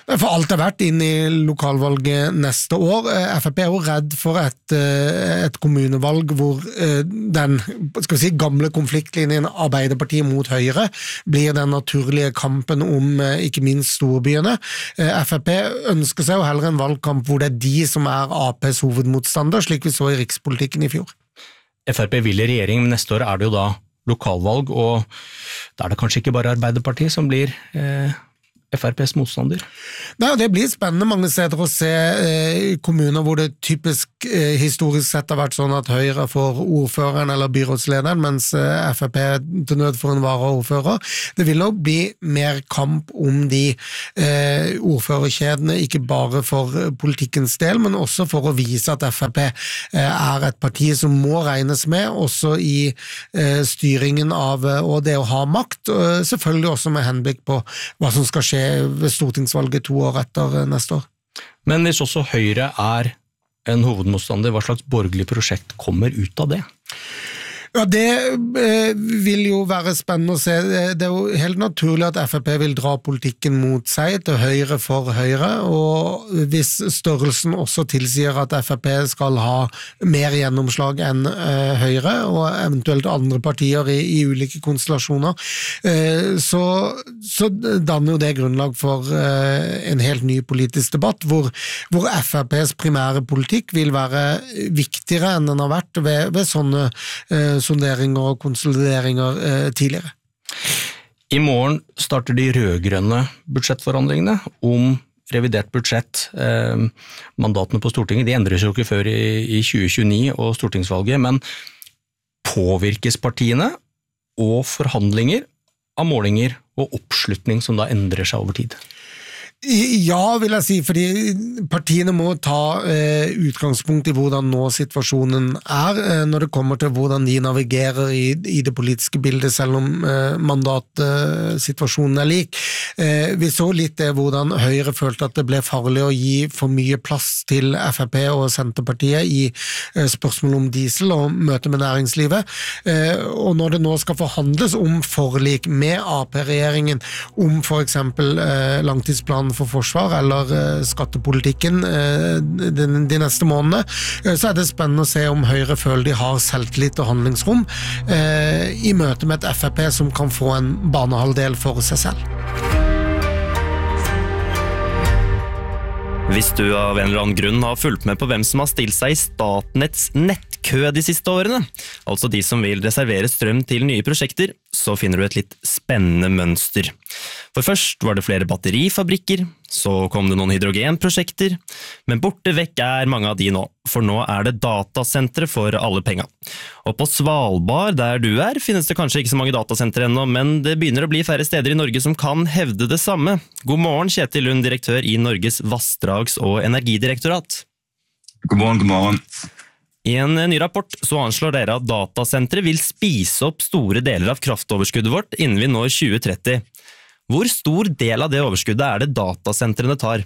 For alt er vært inn i lokalvalget neste år. F P er jo redd for et, et kommunevalg hvor den skal vi si, gamle konfliktlinjen Arbeiderpartiet mot Høyre blir den naturlige kampen om ikke minst storbyene. F P ønsker seg jo heller en valgkamp hvor det er de som er A P's hovedmotstander, slik vi så i rikspolitikken i fjor. F R P vil i regjering, men neste år er det jo da lokalvalg, og da er det kanskje ikke bare Arbeiderpartiet som blir eh, F R P's motstander. Nei, det blir spennende mange steder å se eh, kommuner hvor det typisk eh, historisk sett har vært sånn at Høyre får ordføreren eller byrådslederen, mens eh, F R P til nød for en varaordfører. Det vil nok bli mer kamp om de eh, ordførerkjedene, ikke bare for politikkens del, men også for å vise at F R P eh, er et parti som må regnes med, også i eh, styringen av og det å ha makt, og selvfølgelig også med henblikk på hva som skal skje ved stortingsvalget to år etter neste år. Men hvis også Høyre er en hovedmotstander, hva slags borgerlig prosjekt kommer ut av det? Ja, det eh, vil jo være spennende å se. Det er jo helt naturlig at F R P vil dra politikken mot seg, til høyre for Høyre, og hvis størrelsen også tilsier at F R P skal ha mer gjennomslag enn eh, Høyre, og eventuelt andre partier i, i ulike konstellasjoner, eh, så, så danner jo det grunnlag for eh, en helt ny politisk debatt, hvor, hvor F R P's primære politikk vil være viktigere enn den har vært ved, ved sånne eh, sonderinger og konsolideringer eh, tidligere. I morgen starter de rødgrønne budsjettforhandlingene om revidert budsjett. Eh, mandatene på Stortinget, de endres jo ikke før i, i tjue tjueni og stortingsvalget, men påvirkes partiene og forhandlinger av målinger og oppslutning som da endrer seg over tid? Ja, vil jeg si, fordi partiene må ta eh, utgangspunkt i hvordan nå situasjonen er, eh, når det kommer til hvordan de navigerer i, i det politiske bildet, selv om eh, mandatsituasjonen er lik. Eh, vi så litt det hvordan Høyre følte at det ble farlig å gi for mye plass til F R P og Senterpartiet i eh, spørsmål om diesel og møte med næringslivet. Eh, og når det nå skal forhandles om forlik med A P-regjeringen, om for eksempel eh, langtidsplanen for forsvar eller uh, skattepolitikken uh, de, de neste månedene, uh, så er det spennende å se om Høyre føler de har selvtillit og handlingsrom uh, i møte med et F R P som kan få en banehalvdel for seg selv. Hvis du av en eller annen grunn har fulgt med på hvem som har stilt seg i Statnetts nettkø de siste årene, altså de som vil reservere strøm til nye prosjekter, så finner du et litt spennende mønster. For først var det flere batterifabrikker, så kom det noen hydrogenprosjekter, men borte vekk er mange av de nå, for nå er det datasentre for alle penga. Og på Svalbard, der du er, finnes det kanskje ikke så mange datasentre ennå, men det begynner å bli færre steder i Norge som kan hevde det samme. God morgen, Kjetil Lund, direktør i Norges Vassdrags- og Energidirektorat. God morgen, god morgen. I en ny rapport så anslår dere at datasentre vil spise opp store deler av kraftoverskuddet vårt innen vi når tjue tretti. Hvor stor del av det overskuddet er det datasentrene tar?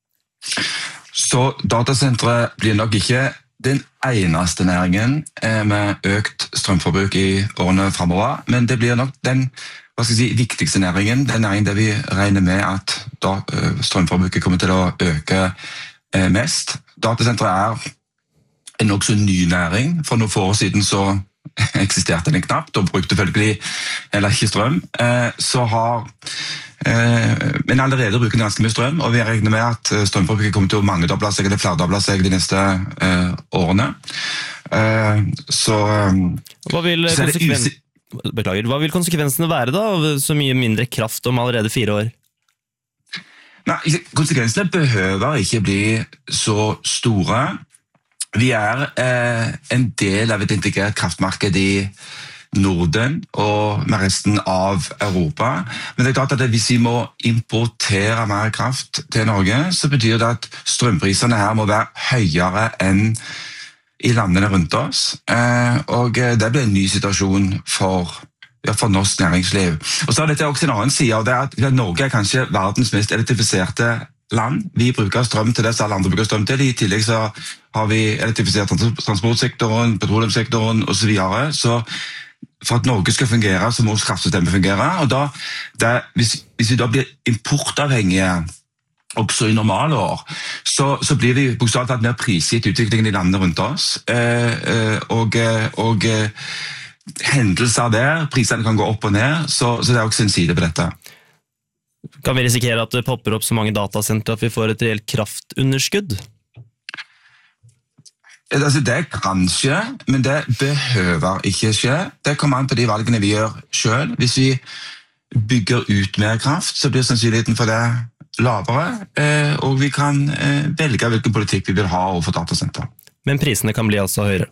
Så datasentre blir nok ikke den eneste næringen med økt strømforbruk i årene fremover, men det blir nok den hva skal jeg si, viktigste næringen, den næringen der vi regner med at da, strømforbruket kommer til å øke mest. Datasentre er en nok så ny næring. For noen få år siden så eksisterte den knapt, og brukte følgelig heller ikke strøm. Så har, men allerede bruker den ganske mye strøm, og vi regner med at strømforbruket kommer til å mangedoble seg, eller flerdoble seg de neste årene. Så, hva vil, konsekven... Beklager, hva vil konsekvensene være da, av så mye mindre kraft om allerede fire år? Nei, konsekvensene behøver ikke bli så store. Vi er eh, en del av et integrert kraftmarked i Norden og med resten av Europa. Men det er klart at hvis vi må importere mer kraft til Norge, så betyr det at strømprisene her må være høyere enn i landene rundt oss. Eh, og det blir en ny situasjon for, ja, for norsk næringsliv. Og så er dette også en annen side av det at Norge er kanskje verdens mest elektrifiserte land. Vi bruker strøm til det som alle andre bruker strøm til. I tillegg så har vi elektrifisert transportsektoren, petroleumssektoren og så videre. Så for at Norge skal fungere, så må kraftsystemet fungere. Og da, det, hvis, hvis vi da blir importavhengige også i normale år, så, så blir vi bokstavelig talt mer prisgitt utviklingen i landene rundt oss. Eh, eh, og, og eh, hendelser der, prisene kan gå opp og ned, så, så det er også en side på dette. Kan vi risikere at det popper opp så mange datasentre at vi får et reelt kraftunderskudd? Altså, det kan skje, men det behøver ikke skje. Det kommer an på de valgene vi gjør selv. Hvis vi bygger ut mer kraft, så blir sannsynligheten for det lavere, og vi kan velge hvilken politikk vi vil ha overfor datasenter. Men prisene kan bli altså høyere?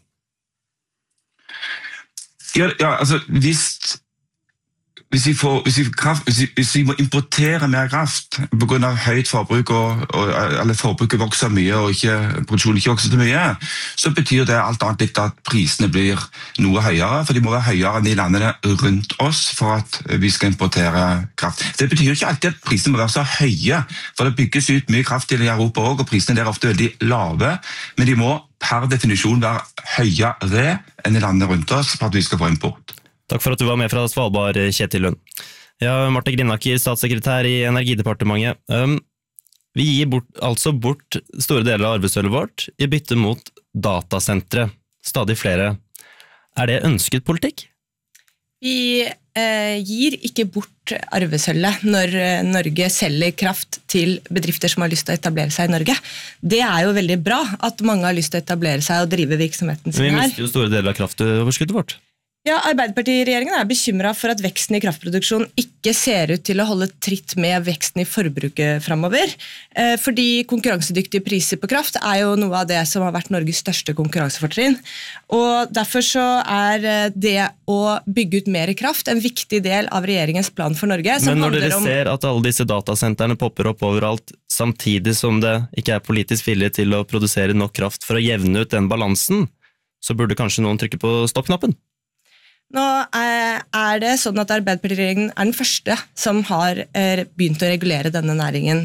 Ja, ja altså, hvis, hvis, vi får, hvis, vi kraft, hvis, vi, hvis vi må importere mer kraft på grunn av høyt forbruk, og, og, eller forbruket vokser mye, og ikke, produksjonen ikke vokser så mye, så betyr det alt annet litt at prisene blir noe høyere, for de må være høyere enn de landene rundt oss for at vi skal importere kraft. Det betyr ikke alltid at prisene må være så høye, for det bygges ut mye kraft i Europa også, og prisene der er ofte veldig lave, men de må per definisjon være høyere enn i landene rundt oss for at vi skal få import. Takk for at du var med fra Svalbard, Kjetil Lund. Ja, Marte Grindaker, statssekretær i Energidepartementet. Um, vi gir bort, altså bort store deler av arvesølvet vårt i bytte mot datasentre. Stadig flere. Er det ønsket politikk? Vi eh, gir ikke bort arvesølvet når Norge selger kraft til bedrifter som har lyst til å etablere seg i Norge. Det er jo veldig bra at mange har lyst til å etablere seg og drive virksomheten sin her. Vi mister jo store deler av kraftoverskuddet vårt. Ja, Arbeiderpartiregjeringen er bekymret for at veksten i kraftproduksjon ikke ser ut til å holde tritt med veksten i forbruket fremover, fordi konkurransedyktige priser på kraft er jo noe av det som har vært Norges største konkurransefortrinn. Og derfor så er det å bygge ut mer kraft en viktig del av regjeringens plan for Norge. Men når dere om... ser at alle disse datasentrene popper opp overalt, samtidig som det ikke er politisk vilje til å produsere nok kraft for å jevne ut den balansen, så burde kanskje noen trykke på stoppknappen? Nå er det sånn at Arbeiderpartiregjeringen er den første som har begynt å regulere denne næringen,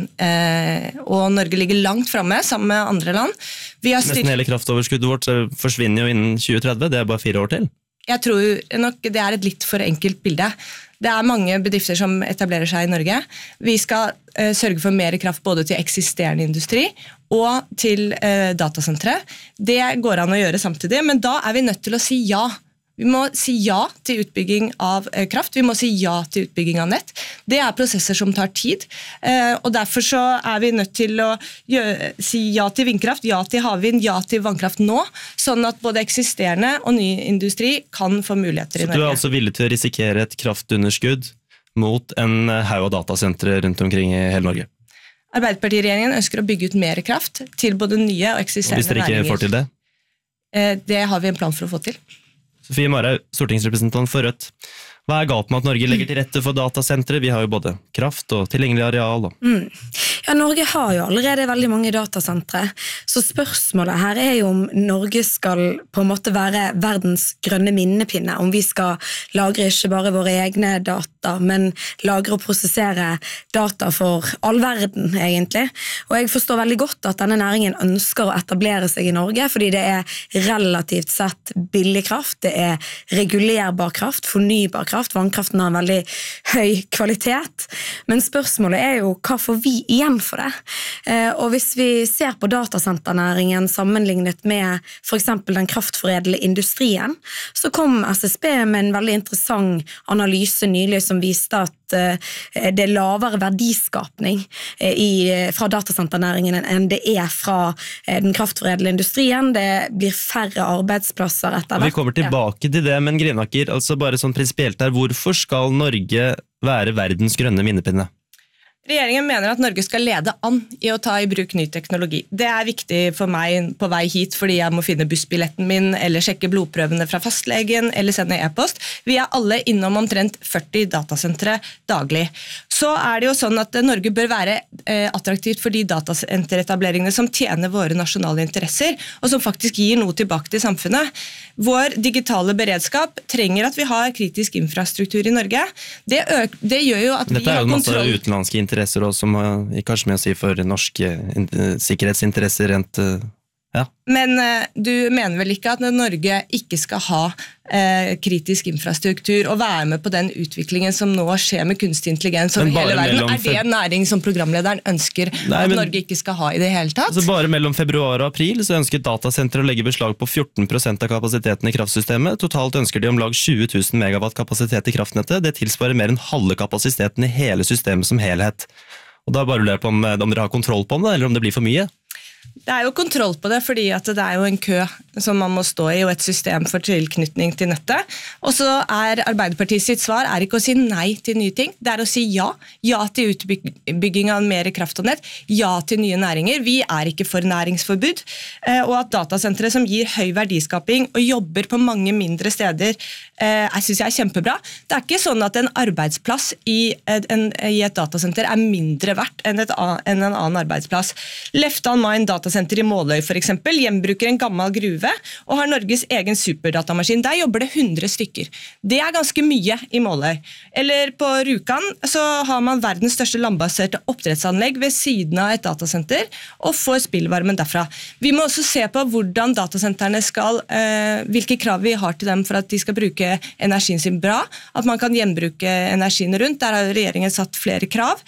og Norge ligger langt fremme sammen med andre land. Vi har Nesten hele kraftoverskuddet vårt forsvinner jo innen tjue tretti, det er bare fire år til. Jeg tror nok det er et litt for enkelt bilde. Det er mange bedrifter som etablerer seg i Norge. Vi skal sørge for mer kraft både til eksisterende industri og til datasentre. Det går an å gjøre samtidig, men da er vi nødt til å si ja. Vi må si ja til utbygging av kraft, vi må si ja til utbygging av nett. Det er prosesser som tar tid, og derfor så er vi nødt til å gjøre, si ja til vindkraft, ja til havvind, ja til vannkraft nå, sånn at både eksisterende og ny industri kan få muligheter i Norge. Så du er altså villig til å risikere et kraftunderskudd mot en haug av datasentre rundt omkring i hele Norge? Arbeiderpartiregjeringen ønsker å bygge ut mer kraft til både nye og eksisterende næringer. Og hvis dere ikke får til det? Det har vi en plan for å få til. Sofie Marhaug, stortingsrepresentant for Rødt. Hva er galt med at Norge legger til rette for datasentre? Vi har jo både kraft og tilgjengelig areal. Mm. Ja, Norge har jo allerede veldig mange datasentre, så spørsmålet her er jo om Norge skal på en måte være verdens grønne minnepinne, om vi skal lagre ikke bare våre egne data, men lagre og prosessere data for all verden, egentlig. Og jeg forstår veldig godt at denne næringen ønsker å etablere seg i Norge, fordi det er relativt sett billig kraft, det er regulerbar kraft, fornybar kraft, vannkraften har en veldig høy kvalitet, men spørsmålet er jo hva får vi igjen for det? Og hvis vi ser på datasenternæringen sammenlignet med for eksempel den kraftforedlende industrien, så kom S S B med en veldig interessant analyse nylig som viste at det er lavere verdiskapning i, fra datasenternæringen enn det er fra den kraftforedlende industrien. Det blir færre arbeidsplasser etter hvert. Vi kommer tilbake til det, men Grindaker, altså bare sånn prinsipielt her, hvorfor skal Norge være verdens grønne minnepinne? Regjeringen mener at Norge skal lede an i å ta i bruk ny teknologi. Det er viktig for meg på vei hit, fordi jeg må finne bussbilletten min, eller sjekke blodprøvene fra fastlegen, eller sende e-post. Vi er alle innom omtrent førti datasentre daglig. Så er det jo sånn at Norge bør være eh, attraktivt for de datasenteretableringene som tjener våre nasjonale interesser, og som faktisk gir noe tilbake til samfunnet. Vår digitale beredskap trenger at vi har kritisk infrastruktur i Norge. Det, øk, det gjør jo at Dette vi har kontroll... Dette er jo masse utenlandske interesser også, som har kanskje med å si for norske sikkerhetsinteresser rent Ja. Men eh, du mener vel ikke at Norge ikke skal ha eh, kritisk infrastruktur og være med på den utviklingen som nå skjer med kunstig intelligens over hele verden? Er det en næring som programlederen ønsker Nei, at men, Norge ikke skal ha i det hele tatt? Altså bare mellom februar og april så ønsket datasenter å legge beslag på fjorten prosent av kapasiteten i kraftsystemet. Totalt ønsker de om lag tjue tusen megawatt kapasitet i kraftnettet. Det tilsvarer mer enn halve kapasiteten i hele systemet som helhet. Og da bare lurer jeg på om, om dere har kontroll på det, eller om det blir for mye? Det er jo kontroll på det, fordi at det er jo en kø som man må stå i, og et system for tilknytning til nettet. Og så er Arbeiderpartiet sitt svar er ikke å si nei til nye ting, det er å si ja. Ja til utbygging av mer kraft og nett, ja til nye næringer. Vi er ikke for næringsforbud, og at datasentre som gir høy verdiskaping og jobber på mange mindre steder, jeg synes jeg er kjempebra. Det er ikke sånn at en arbeidsplass i, en, i et datasenter er mindre verdt enn, et, enn en annen arbeidsplass. Leftan Mine datasenter i Måløy for eksempel, gjenbruker en gammel gruve og har Norges egen superdatamaskin. Der jobber det hundre stykker. Det er ganske mye i Måløy. Eller på Rjukan så har man verdens største landbaserte oppdrettsanlegg ved siden av et datasenter og får spillvarmen derfra. Vi må også se på hvordan datasentrene skal, eh, hvilke krav vi har til dem for at de skal bruke energien sin bra, at man kan gjenbruke energien rundt. Der har regjeringen satt flere krav.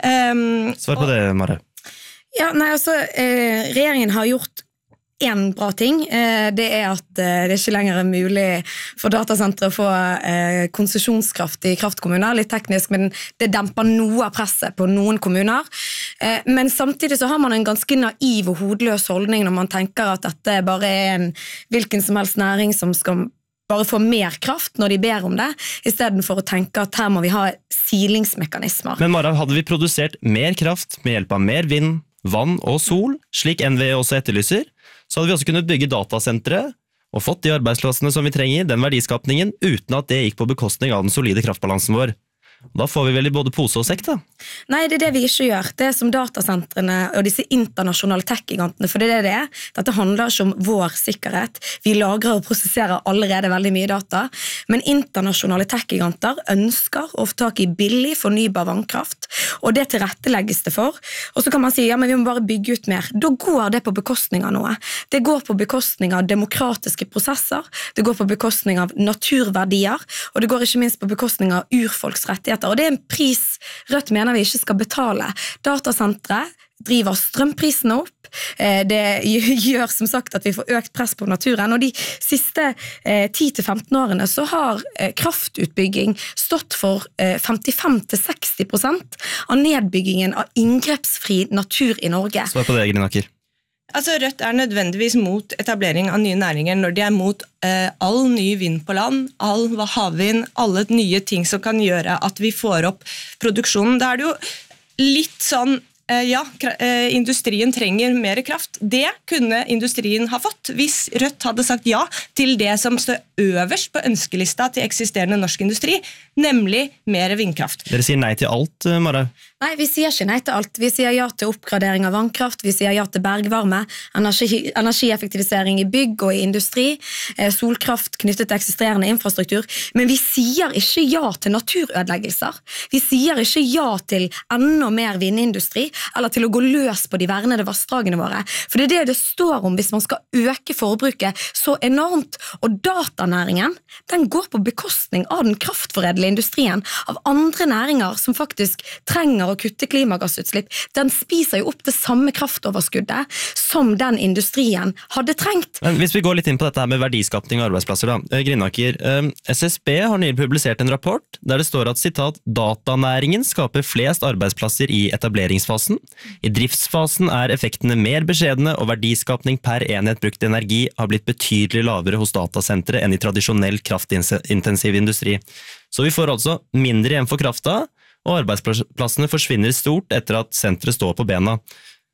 Um, Svar på og, det, Mare. Ja, nei, altså, eh, regjeringen har gjort en bra ting. Eh, det er at eh, det ikke lenger er mulig for datasentre å få eh, konsesjonskraft i kraftkommuner, litt teknisk, men det demper noe av presset på noen kommuner. Eh, men samtidig så har man en ganske naiv og hodeløs holdning når man tenker at dette bare er en hvilken som helst næring som skal bare få mer kraft når de ber om det, i stedet for å tenke at her må vi ha silingsmekanismer. Men Mara, hadde vi produsert mer kraft med hjelp av mer vind, vann og sol, slik N V E også etterlyser, så hadde vi også kunnet bygge datasentre og fått de arbeidsplassene som vi trenger, den verdiskapningen, uten at det gikk på bekostning av den solide kraftbalansen vår. Da får vi vel i både pose og sekk, da? Nei, det er det vi ikke gjør. Det er som datasentrene og disse internasjonale tech-gigantene, for det er det det er. Dette handler ikke om vår sikkerhet. Vi lagrer og prosesserer allerede veldig mye data, men internasjonale tech-giganter ønsker å få tak i billig, fornybar vannkraft, og det tilrettelegges det for. Og så kan man si, ja, men vi må bare bygge ut mer. Da går det på bekostning av noe. Det går på bekostning av demokratiske prosesser, det går på bekostning av naturverdier, og det går ikke minst på bekostning av urfolks rettigheter. Og det er en pris Rødt mener vi ikke skal betale. Datasentre driver strømprisene opp, det gjør som sagt at vi får økt press på naturen, og de siste ti til femten årene så har kraftutbygging stått for femtifem til seksti prosent av nedbyggingen av inngrepsfri natur i Norge. Svar på det, Grinaker. Altså, Rødt er nødvendigvis mot etablering av nye næringer når de er mot eh, all ny vind på land, all havvind, alle nye ting som kan gjøre at vi får opp produksjonen. Da er det jo litt sånn, eh, ja, eh, industrien trenger mer kraft. Det kunne industrien ha fått hvis Rødt hadde sagt ja til det som står øverst på ønskelista til eksisterende norsk industri, nemlig mer vindkraft. Dere sier nei til alt, Mara? Nei, vi sier ikke nei til alt. Vi sier ja til oppgradering av vannkraft, vi sier ja til bergvarme, energi, energieffektivisering i bygg og i industri, eh, solkraft knyttet til eksisterende infrastruktur, men vi sier ikke ja til naturødeleggelser. Vi sier ikke ja til enda mer vindindustri, eller til å gå løs på de vernede vassdragene våre. For det er det det står om hvis man skal øke forbruket så enormt, og datanæringen, den går på bekostning av den kraftforedlende industrien, av andre næringer som faktisk trenger å kutte klimagassutslipp. Den spiser jo opp det samme kraftoverskuddet som den industrien hadde trengt. Men hvis vi går litt inn på dette her med verdiskapning og arbeidsplasser da, Grinaker, S S B har nylig publisert en rapport der det står at sitat, datanæringen skaper flest arbeidsplasser i etableringsfasen. I driftsfasen er effektene mer beskjedne og verdiskapning per enhet brukt energi har blitt betydelig lavere hos datasentre enn i tradisjonell kraftintensiv industri. Så vi får altså mindre igjen for krafta, og arbeidsplassene forsvinner stort etter at senteret står på bena.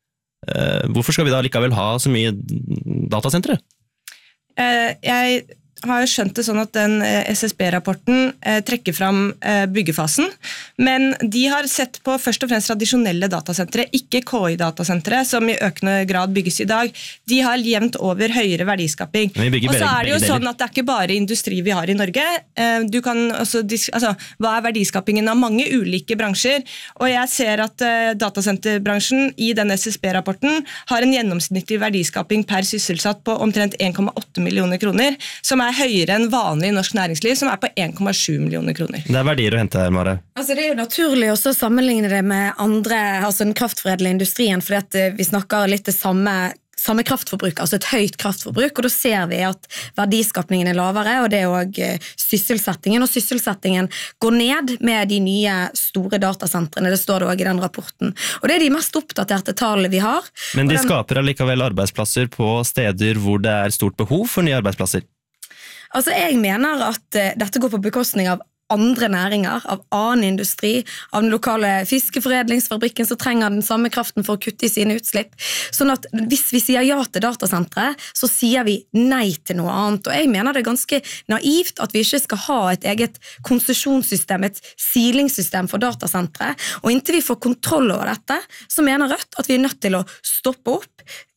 Hvorfor skal vi da likevel ha så mye datasentre? Jeg har jo skjønt det sånn at den S S B-rapporten eh, trekker fram eh, byggefasen, men de har sett på først og fremst tradisjonelle datasentre, ikke K I-datasentre, som i økende grad bygges i dag. De har jevnt over høyere verdiskaping. Og så er det jo sånn at det er ikke bare industri vi har i Norge. Eh, du kan også, altså, hva er verdiskapingen av mange ulike bransjer? Og jeg ser at eh, datasenterbransjen i den S S B-rapporten har en gjennomsnittlig verdiskaping per sysselsatt på omtrent en komma åtte millioner kroner, som er høyere enn vanlig norsk næringsliv, som er på en komma sju millioner kroner. Det er verdier å hente her, Mare. Altså, det er jo naturlig også å sammenligne det med andre, altså den kraftforedlende industrien, fordi at vi snakker litt det samme samme kraftforbruk, altså et høyt kraftforbruk, og da ser vi at verdiskapningen er lavere, og det er også sysselsettingen, og sysselsettingen går ned med de nye store datasentrene, det står det også i den rapporten. Og det er de mest oppdaterte tallene vi har. Men de den... skaper allikevel arbeidsplasser på steder hvor det er stort behov for nye arbeidsplasser. Altså, jeg mener at uh, dette går på bekostning av andre næringer, av annen industri, av den lokale fiskeforedlingsfabrikken som trenger den samme kraften for å kutte i sine utslipp. Sånn at hvis vi sier ja til datasentre, så sier vi nei til noe annet. Og jeg mener det er ganske naivt at vi ikke skal ha et eget konsesjonssystem, et silingssystem for datasentre. Og inntil vi får kontroll over dette, så mener Rødt at vi er nødt til å stoppe opp,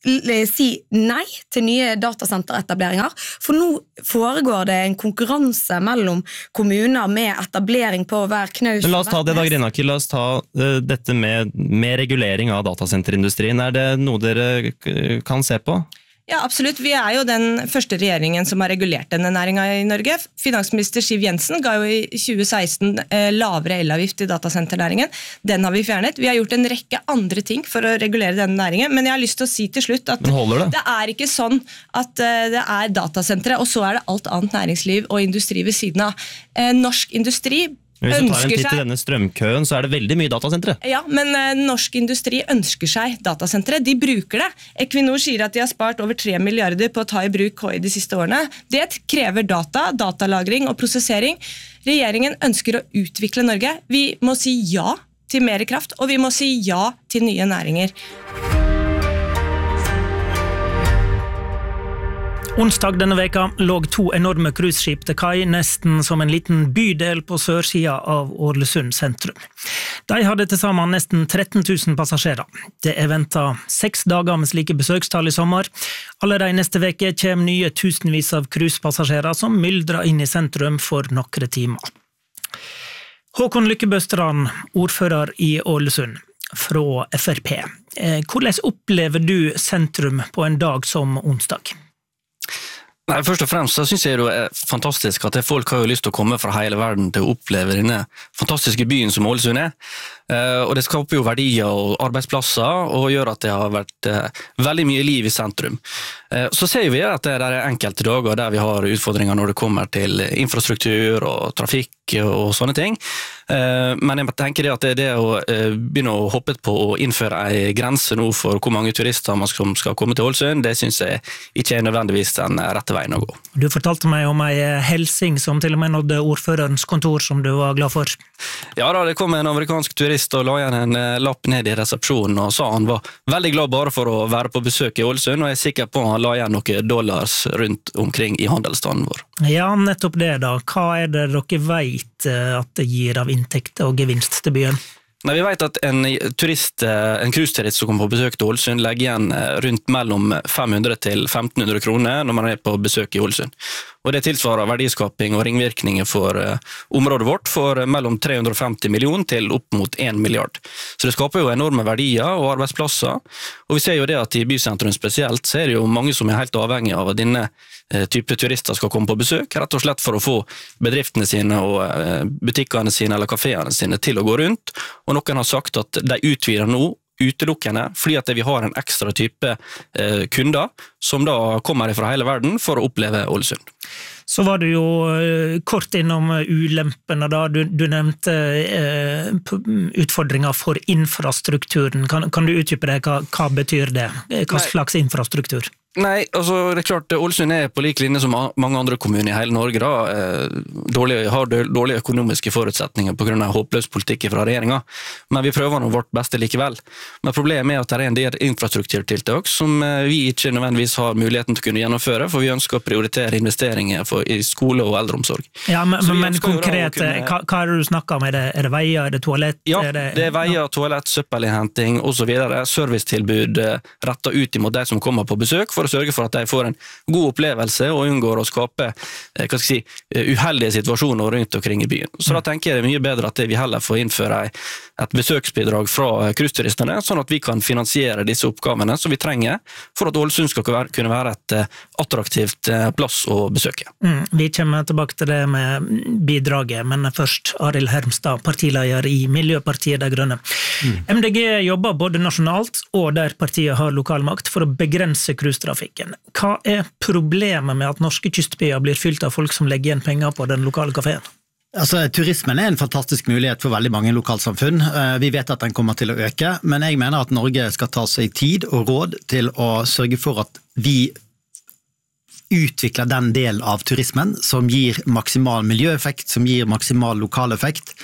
si nei til nye datasenteretableringer, for nå foregår det en konkurranse mellom kommuner med etablering på hver knaus. Men la oss ta det da, Grinaki, la oss ta uh, dette med, med regulering av datasenterindustrien. Er det noe dere kan se på? Ja, absolutt. Vi er jo den første regjeringen som har regulert denne næringen i Norge. Finansminister Siv Jensen ga jo i tjue seksten eh, lavere elavgift i datasenternæringen. Den har vi fjernet. Vi har gjort en rekke andre ting for å regulere denne næringen, men jeg har lyst til å si til slutt at det? det er ikke sånn at eh, det er datasentre, og så er det alt annet næringsliv og industri ved siden av. Eh, norsk industri Hvis du tar en titt i denne strømkøen, så er det veldig mye datasentre. Ja, men eh, norsk industri ønsker seg datasentre. De bruker det. Equinor sier at de har spart over tre milliarder på å ta i bruk K I de siste årene. Det krever data, datalagring og prosessering. Regjeringen ønsker å utvikle Norge. Vi må si ja til mer kraft, og vi må si ja til nye næringer. Onsdag denne veka låg to enorme cruiseskip til kai, nesten som en liten bydel på sørsida av Ålesund sentrum. De hadde til sammen nesten tretten tusen passasjerer. Det er ventet seks dager med slike besøkstall i sommer. Allerede neste veke kommer nye tusenvis av cruisepassasjerer som myldrer inn i sentrum for noen timer. Håkon Lykkebøstrand, ordfører i Ålesund, fra F R P. Hvordan opplever du sentrum på en dag som onsdag? Nei, først og fremst så synes jeg det er fantastisk at folk har jo lyst til å komme fra hele verden til å oppleve denne fantastiske byen som Ålesund er. Og det skaper jo verdier og arbeidsplasser og gjør at det har vært veldig mye liv i sentrum. Så ser vi at det er enkelte dager der vi har utfordringer når det kommer til infrastruktur og trafikk og sånne ting. Men jeg tenker det at det er det å begynne å hoppe på å innføre en grense nå for hvor mange turister man skal komme til Ålesund, det synes jeg ikke er nødvendigvis den rette veien å gå. Du fortalte meg om en helsing som til og med nådde ordførerens kontor som du var glad for. Ja da, det kom en amerikansk turist og la igjen en lapp ned i resepsjonen og sa han var veldig glad bare for å være på besøk i Ålesund, og jeg er sikker på han la igjen noen dollars rundt omkring i handelsstanden vår. Ja, nettopp det da. Hva er det dere vet at det gir av inntekt og gevinst til byen? Nei, vi vet at en turist, en cruiseturist som kommer på besøk til Ålesund legger igjen rundt mellom fem hundre til femten hundre kroner når man er på besøk i Ålesund. Og det tilsvarer verdiskaping og ringvirkninger for uh, området vårt for mellom tre hundre og femti millioner til opp mot en milliard. Så det skaper jo enorme verdier og arbeidsplasser, og vi ser jo det at i bysentrum spesielt så er det jo mange som er helt avhengige av at denne uh, type turister skal komme på besøk, rett og slett for å få bedriftene sine og uh, butikkene sine eller kaféene sine til å gå rundt, og noen har sagt at de utvider nå utelukkende, fordi at vi har en ekstra type eh, kunder som da kommer fra hele verden for å oppleve Ålesund. Så var du jo eh, kort innom ulempene da, du, du nevnte eh, utfordringer for infrastrukturen. Kan, kan du utdype det? Hva, hva betyr det? Hva slags infrastruktur? Nei, altså det er klart Ålesund er på lik linje som mange andre kommuner i hele Norge da, dårlig, har dårlige økonomiske forutsetninger på grunn av håpløs politikk fra regjeringen, men vi prøver nå vårt beste likevel. Men problemet er at det er en del infrastrukturtiltak som vi ikke nødvendigvis har muligheten til å kunne gjennomføre, for vi ønsker å prioritere investeringer for, i skole og eldreomsorg. Ja, men, men konkret, kunne... hva, hva er det du snakker om? Er det, er det veier, er det toalett? Ja, er det... det er veier, toalett, søppelinnhenting og så videre, servicetilbud rettet ut imot de som kommer på besøk, for å sørge for at de får en god opplevelse og unngår å skape hva skal jeg si, uheldige situasjoner rundt omkring i byen. Så da tenker jeg det er mye bedre at vi heller får innføre et besøksbidrag fra cruiseturistene, sånn at vi kan finansiere disse oppgavene som vi trenger for at Ålesund skal kunne være et attraktivt plass å besøke. Mm, vi kommer tilbake til det med bidraget, men først Arild Hermstad, partileder i Miljøpartiet De Grønne. Mm. M D G jobber både nasjonalt og der partiet har lokalmakt for å begrense cruisetrafikken. Hva er problemet med at norske kystbyer blir fylt av folk som legger igjen penger på den lokale kaféen? Altså, turismen er en fantastisk mulighet for veldig mange lokalsamfunn. Vi vet at den kommer til å øke, men jeg mener at Norge skal ta seg tid og råd til å sørge for at vi utvikler den del av turismen som gir maksimal miljøeffekt, som gir maksimal lokal effekt.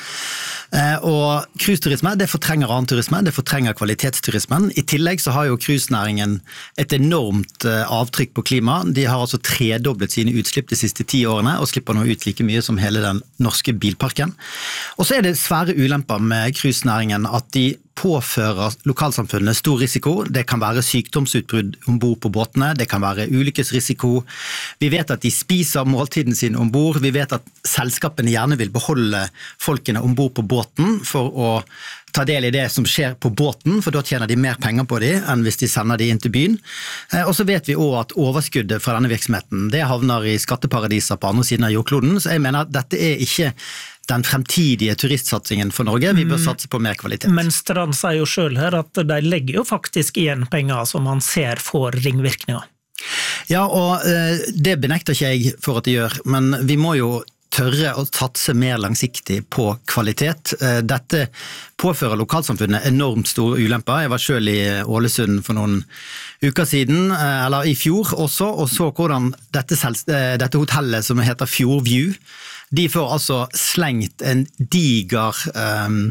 Og cruiseturisme, det fortrenger annen turisme, det fortrenger kvalitetsturismen. I tillegg så har jo cruisenæringen et enormt avtrykk på klima. De har altså tredoblet sine utslipp de siste ti årene, og slipper nå ut like mye som hele den norske bilparken. Og så er det svære ulemper med cruisenæringen at de påfører lokalsamfunnet stor risiko. Det kan være sykdomsutbrudd ombord på båtene, det kan være ulykkesrisiko. Vi vet at de spiser måltiden sin ombord, vi vet at selskapene gjerne vil beholde folkene ombord på båten for å ta del i det som skjer på båten, for da tjener de mer penger på de enn hvis de sender de inn til byen. Og så vet vi også at overskuddet fra denne virksomheten, det havner i skatteparadiser på andre siden av jordkloden, så jeg mener at dette er ikke den fremtidige turistsatsingen for Norge, vi bør satse på mer kvalitet. Men Strand sier jo selv her at de legger jo faktisk igjen penger som man ser får ringvirkninger. Ja, og eh, det benekter ikke jeg for at de gjør, men vi må jo tørre å satse mer langsiktig på kvalitet. Dette påfører lokalsamfunnet enormt store ulemper. Jeg var selv i Ålesund for noen uker siden, eller i fjor også, og så hvordan dette, dette hotellet som heter Fjordview, de får altså slengt en diger um,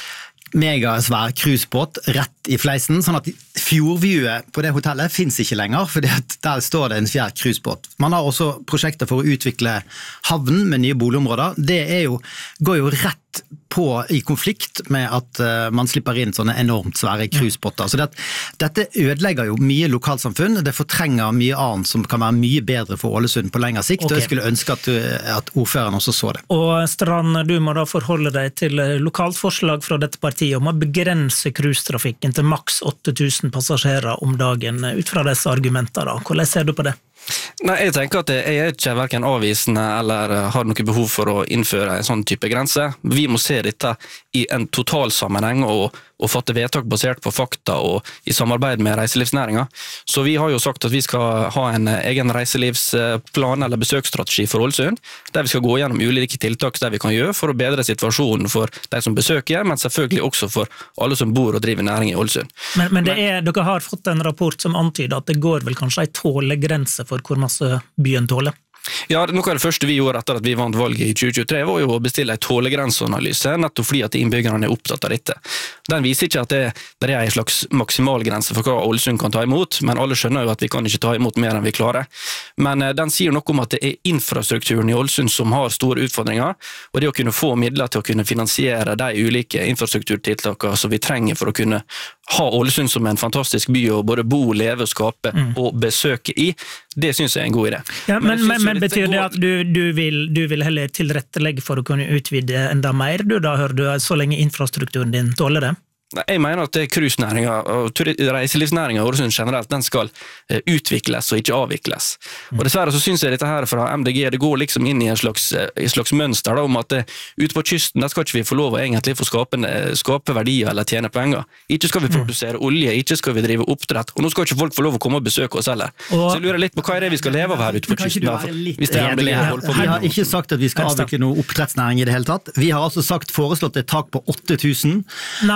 megasvær cruisebåt rett i fleisen, sånn at fjordviewet på det hotellet finnes ikke lenger, for der står det en fjær cruisebåt. Man har også prosjekter for å utvikle havnen med nye boligområder. Det er jo, går jo rett på i konflikt med at uh, man slipper inn sånne enormt svære cruisebåter. Så det, dette ødelegger jo mye lokalsamfunn, det fortrenger mye annet som kan være mye bedre for Ålesund på lengre sikt, okay. Og jeg skulle ønske at, at ordføreren også så det. Og Strand, du må da forholde deg til lokalt forslag fra dette partiet om å begrense cruisetrafikken til maks åtte tusen passasjerer om dagen, ut fra disse argumenter da. Hvordan ser du på det? Nei, jeg tenker at jeg er ikke hverken avvisende eller har noe behov for å innføre en sånn type grense. Vi må se dette i en totalsammenheng og, og fatte vedtak basert på fakta og i samarbeid med reiselivsnæringen. Så vi har jo sagt at vi skal ha en egen reiselivsplan eller besøksstrategi for Ålesund, der vi skal gå gjennom ulike tiltak der vi kan gjøre for å bedre situasjonen for de som besøker, men selvfølgelig også for alle som bor og driver næring i Ålesund. Men, men det er, dere har fått en rapport som antyder at det går vel kanskje en tålegrense for hvor masse byen tåler? Ja, noe av det første vi gjorde etter at vi vant valget i tjue tjuetre var jo å bestille en tålegrenseanalyse, nettopp fordi at innbyggerne er opptatt av dette. Den viser ikke at det, det er en slags maksimalgrense for hva Ålesund kan ta imot, men alle skjønner jo at vi kan ikke ta imot mer enn vi klarer. Men den sier noe om at det er infrastrukturen i Ålesund som har store utfordringer, og det å kunne få midler til å kunne finansiere de ulike infrastrukturtiltakene som vi trenger for å kunne ha Ålesund som en fantastisk by å både bo, leve, skape mm. og besøke i, det synes jeg er en god idé. Ja, men, men, men betyr det at du, du, vil, du vil heller tilrettelegge for å kunne utvide enda mer? Du da hører du så lenge infrastrukturen din tåler det? Jeg mener at cruisenæringen og reiselivsnæringen i Ålesund generelt, den skal utvikles og ikke avvikles. Og dessverre så synes jeg dette her fra M D G, det går liksom inn i en slags, en slags mønster da, om at ute på kysten, der skal ikke vi få lov å egentlig få skape, skape verdier eller tjene penger. Ikke skal vi produsere olje, ikke skal vi drive oppdrett, og nå skal ikke folk få lov å komme og besøke oss heller. Og, så jeg lurer litt på hva er det vi skal leve av her ute på kysten. Hvis det er M D G holder på med. Vi har ikke sagt at vi skal avvikle noe oppdrettsnæring i det hele tatt. Vi har altså sagt foreslått et tak på åtte tusen. Nei, men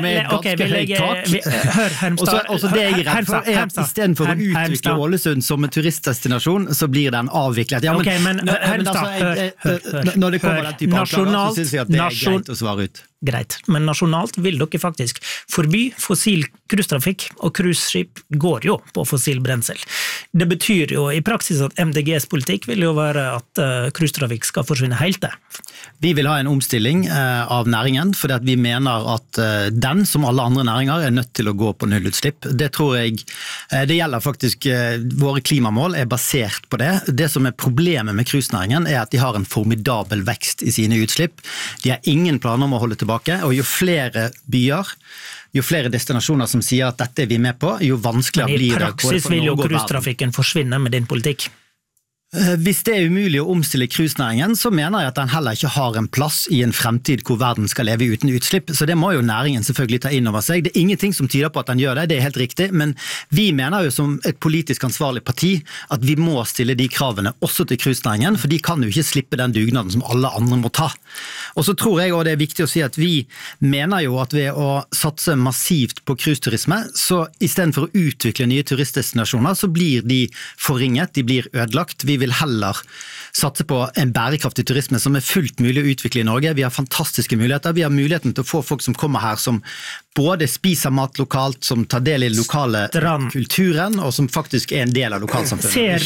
som er et ganske okay, høyt legger, tak. Vi, hør, Hermstad. Også, også det jeg er redd for, er at i stedet for å utvikle Ålesund som en turistdestinasjon, så blir den avviklet. Ja, men, okay, men, når, men altså, jeg, jeg, hør, hør, når det kommer hør, den type anklager, så synes vi at det er greit å svare ut. Greit, men nasjonalt vil dere faktisk forby fossil cruisetrafikk, og cruiseskip går jo på fossil brensel. Det betyr jo i praksis at M D G's politikk vil jo være at uh, cruisetrafikk skal forsvinne helt det. Vi vil ha en omstilling uh, av næringen, fordi at vi mener at uh, den, som alle andre næringer, er nødt til å gå på nullutslipp. Det tror jeg, uh, det gjelder faktisk, uh, våre klimamål er basert på det. Det som er problemet med cruisenæringen er at de har en formidabel vekst i sine utslipp. De har ingen planer om å holde tilbake. Og jo flere byer, jo flere destinasjoner som sier at dette er vi med på, jo vanskeligere blir det. Men i praksis vil jo cruisetrafikken forsvinne med din politikk. Hvis det er umulig å omstille cruisenæringen, så mener jeg at den heller ikke har en plass i en fremtid hvor verden skal leve uten utslipp, så det må jo næringen selvfølgelig ta inn over seg. Det er ingenting som tyder på at den gjør det, det er helt riktig, men vi mener jo som et politisk ansvarlig parti at vi må stille de kravene også til cruisenæringen, for de kan jo ikke slippe den dugnaden som alle andre må ta. Og så tror jeg også det er viktig å si at vi mener jo at ved å satse massivt på cruiseturisme, så i stedet for å utvikle nye turistdestinasjoner, så blir de forringet, de blir ødelagt. Vi vil heller satse på en bærekraftig turisme som er fullt mulig å utvikle i Norge. Vi har fantastiske muligheter. Vi har muligheten til å få folk som kommer her som både spiser mat lokalt, som tar del i den lokale Strand. kulturen, og som faktisk er en del av lokalsamfunnet. Ser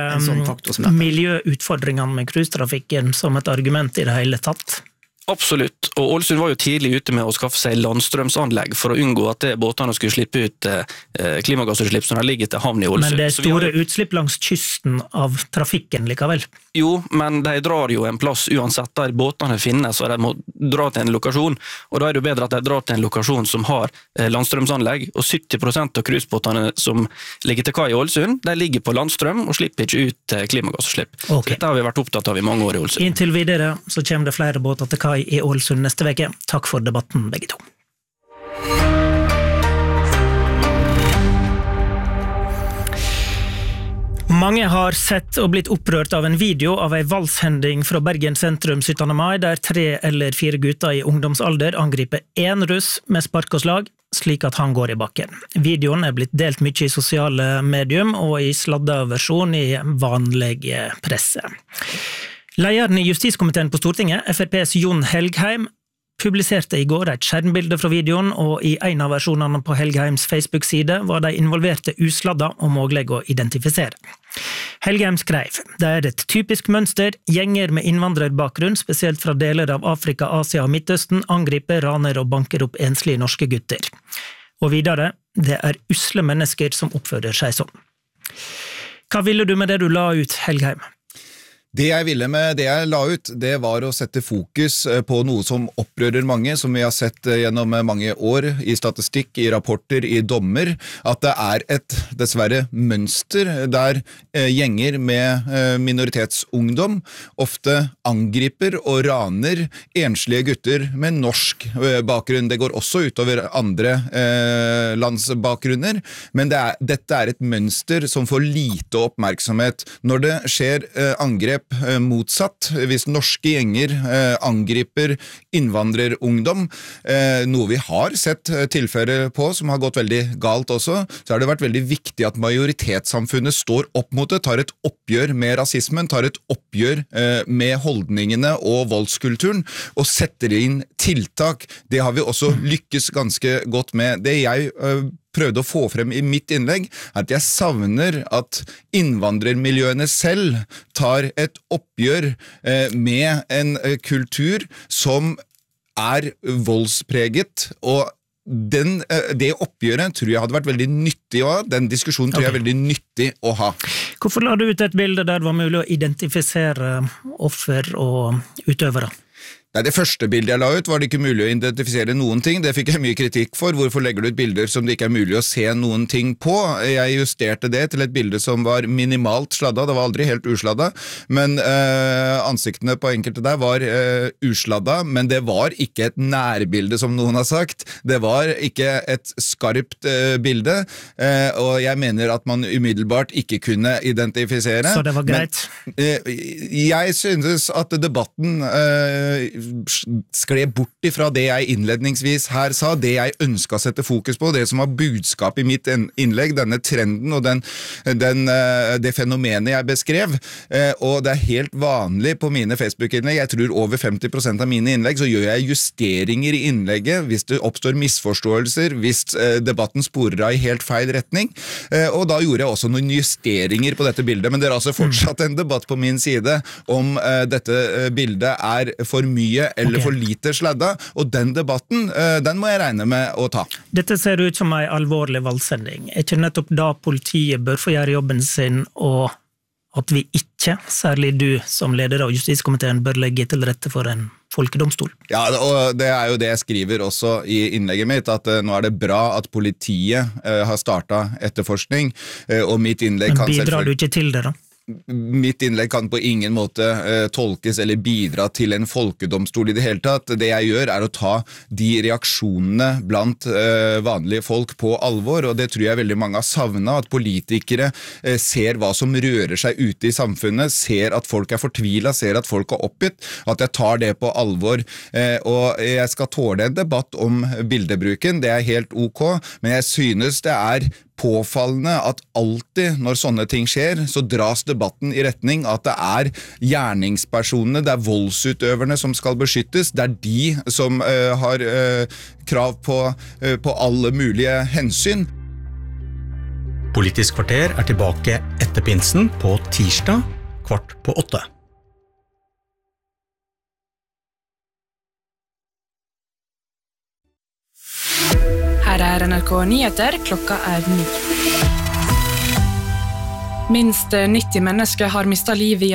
du um, miljøutfordringene med cruisetrafikken som et argument i det hele tatt? Absolutt, og Ålesund var jo tidlig ute med å skaffe seg landstrømsanlegg for å unngå at båtene skulle slippe ut eh, klimagassutslipp som de ligger til havn i Ålesund. Men det er store har... utslipp langs kysten av trafikken likevel? Jo, men de drar jo en plass uansett der båtene finnes, og de må dra til en lokasjon, og da er det jo bedre at de drar til en lokasjon som har eh, landstrømsanlegg, og sytti prosent av cruisebåtene som ligger til kai i Ålesund, de ligger på landstrøm og slipper ikke ut eh, klimagassutslipp. Okay. Så dette har vi vært opptatt av i mange år i Ålesund. Inntil videre så kommer det flere båter til kai i Ålesund neste veke. Takk for debatten, begge to. Mange har sett og blitt opprørt av en video av en valshending fra Bergen sentrum syttende mai, der tre eller fire gutter i ungdomsalder angriper en russ med spark og slag, slik at han går i bakken. Videoen er blitt delt mye i sosiale medium og i sladda versjon i vanlig presse. Lederen i Justiskomiteen på Stortinget, F R P's Jon Helgheim, publiserte i går et skjermbilde fra videoen, og i en av versjonene på Helgheims Facebook-side var de involverte usladda og mulig å identifisere. Helgheim skrev: «Det er et typisk mønster, gjenger med innvandrerbakgrunn, spesielt fra deler av Afrika, Asia og Midtøsten, angriper, raner og banker opp enslige norske gutter.» Og videre: «Det er usle mennesker som oppfører seg sånn.» Hva ville du med det du la ut, Helgheim? Det jeg ville med det jeg la ut, det var å sette fokus på noe som opprører mange, som vi har sett gjennom mange år i statistikk, i rapporter, i dommer, at det er et, dessverre, mønster der gjenger med minoritetsungdom ofte angriper og raner enslige gutter med norsk bakgrunn. Det går også utover andre landsbakgrunner, men det er, dette er et mønster som får lite oppmerksomhet. Når det skjer angrep motsatt, hvis norske gjenger eh, angriper innvandrerungdom, eh, noe vi har sett tilfelle på som har gått veldig galt også, så har det vært veldig viktig at majoritetssamfunnet står opp mot det, tar et oppgjør med rasismen, tar et oppgjør eh, med holdningene og voldskulturen, og setter inn tiltak. Det har vi også lykkes ganske godt med. Det jeg eh, prøvde å få frem i mitt innlegg, er at jeg savner at innvandrermiljøene selv tar et oppgjør eh, med en eh, kultur som er voldspreget, og den, eh, det oppgjøret tror jeg hadde vært veldig nyttig å ha. Den diskusjonen tror jeg er veldig nyttig å ha. Hvorfor la du ut et bilde der det var mulig å identifisere offer og utøvere? Nei, det første bildet jeg la ut var det ikke mulig å identifisere noen ting. Det fikk jeg mye kritikk for. Hvorfor legger du ut bilder som det ikke er mulig å se noen ting på? Jeg justerte det til et bilde som var minimalt sladda. Det var aldri helt usladda, men øh, ansiktene på enkelte der var øh, usladda, men det var ikke et nærbilde, som noen har sagt. Det var ikke et skarpt øh, bilde, øh, og jeg mener at man umiddelbart ikke kunne identifisere. Så det var greit? Men, øh, jeg synes at debatten øh, skled bort ifra det jeg innledningsvis her sa, det jeg ønsket å sette fokus på, det som var budskap i mitt innlegg, denne trenden og den, den, det fenomenet jeg beskrev, og det er helt vanlig på mine Facebook-innlegg, jeg tror over femti prosent av mine innlegg, så gjør jeg justeringer i innlegget hvis det oppstår misforståelser, hvis debatten sporer av i helt feil retning, og da gjorde jeg også noen justeringer på dette bildet, men det er altså fortsatt en debatt på min side om dette bildet er for mye eller okay. for lite sladda, og den debatten, den må jeg regne med å ta. Dette ser ut som en alvorlig valgsending. Er ikke nettopp da politiet bør få gjøre jobben sin, og at vi ikke, særlig du som leder av justiskomiteen, bør legge til rette for en folkedomstol? Ja, og det er jo det jeg skriver også i innlegget mitt, at nå er det bra at politiet har startet etterforskning, og mitt innlegg kan selvfølgelig... Men bidrar du ikke til det da? Mitt innlegg kan på ingen måte uh, tolkes eller bidra til en folkedomstol i det hele tatt. Det jeg gjør er å ta de reaksjonene blant uh, vanlige folk på alvor, og det tror jeg veldig mange har savnet, at politikere uh, ser hva som rører seg ute i samfunnet, ser at folk er fortvilet, ser at folk er oppgitt, at jeg tar det på alvor, uh, og jeg skal tåle en debatt om bildebruken, det er helt ok, men jeg synes det er påfallende at alltid når sånne ting skjer, så dras debatten i retning at det er gjerningspersonene, det er voldsutøverne som skal beskyttes, det er de som uh, har uh, krav på, uh, på alle mulige hensyn. Politisk kvarter er tilbake etter pinsen på tirsdag, kvart på åtte. Her er N R K Nyheter, klokka er ni. Minst nitti mennesker har mistet livet i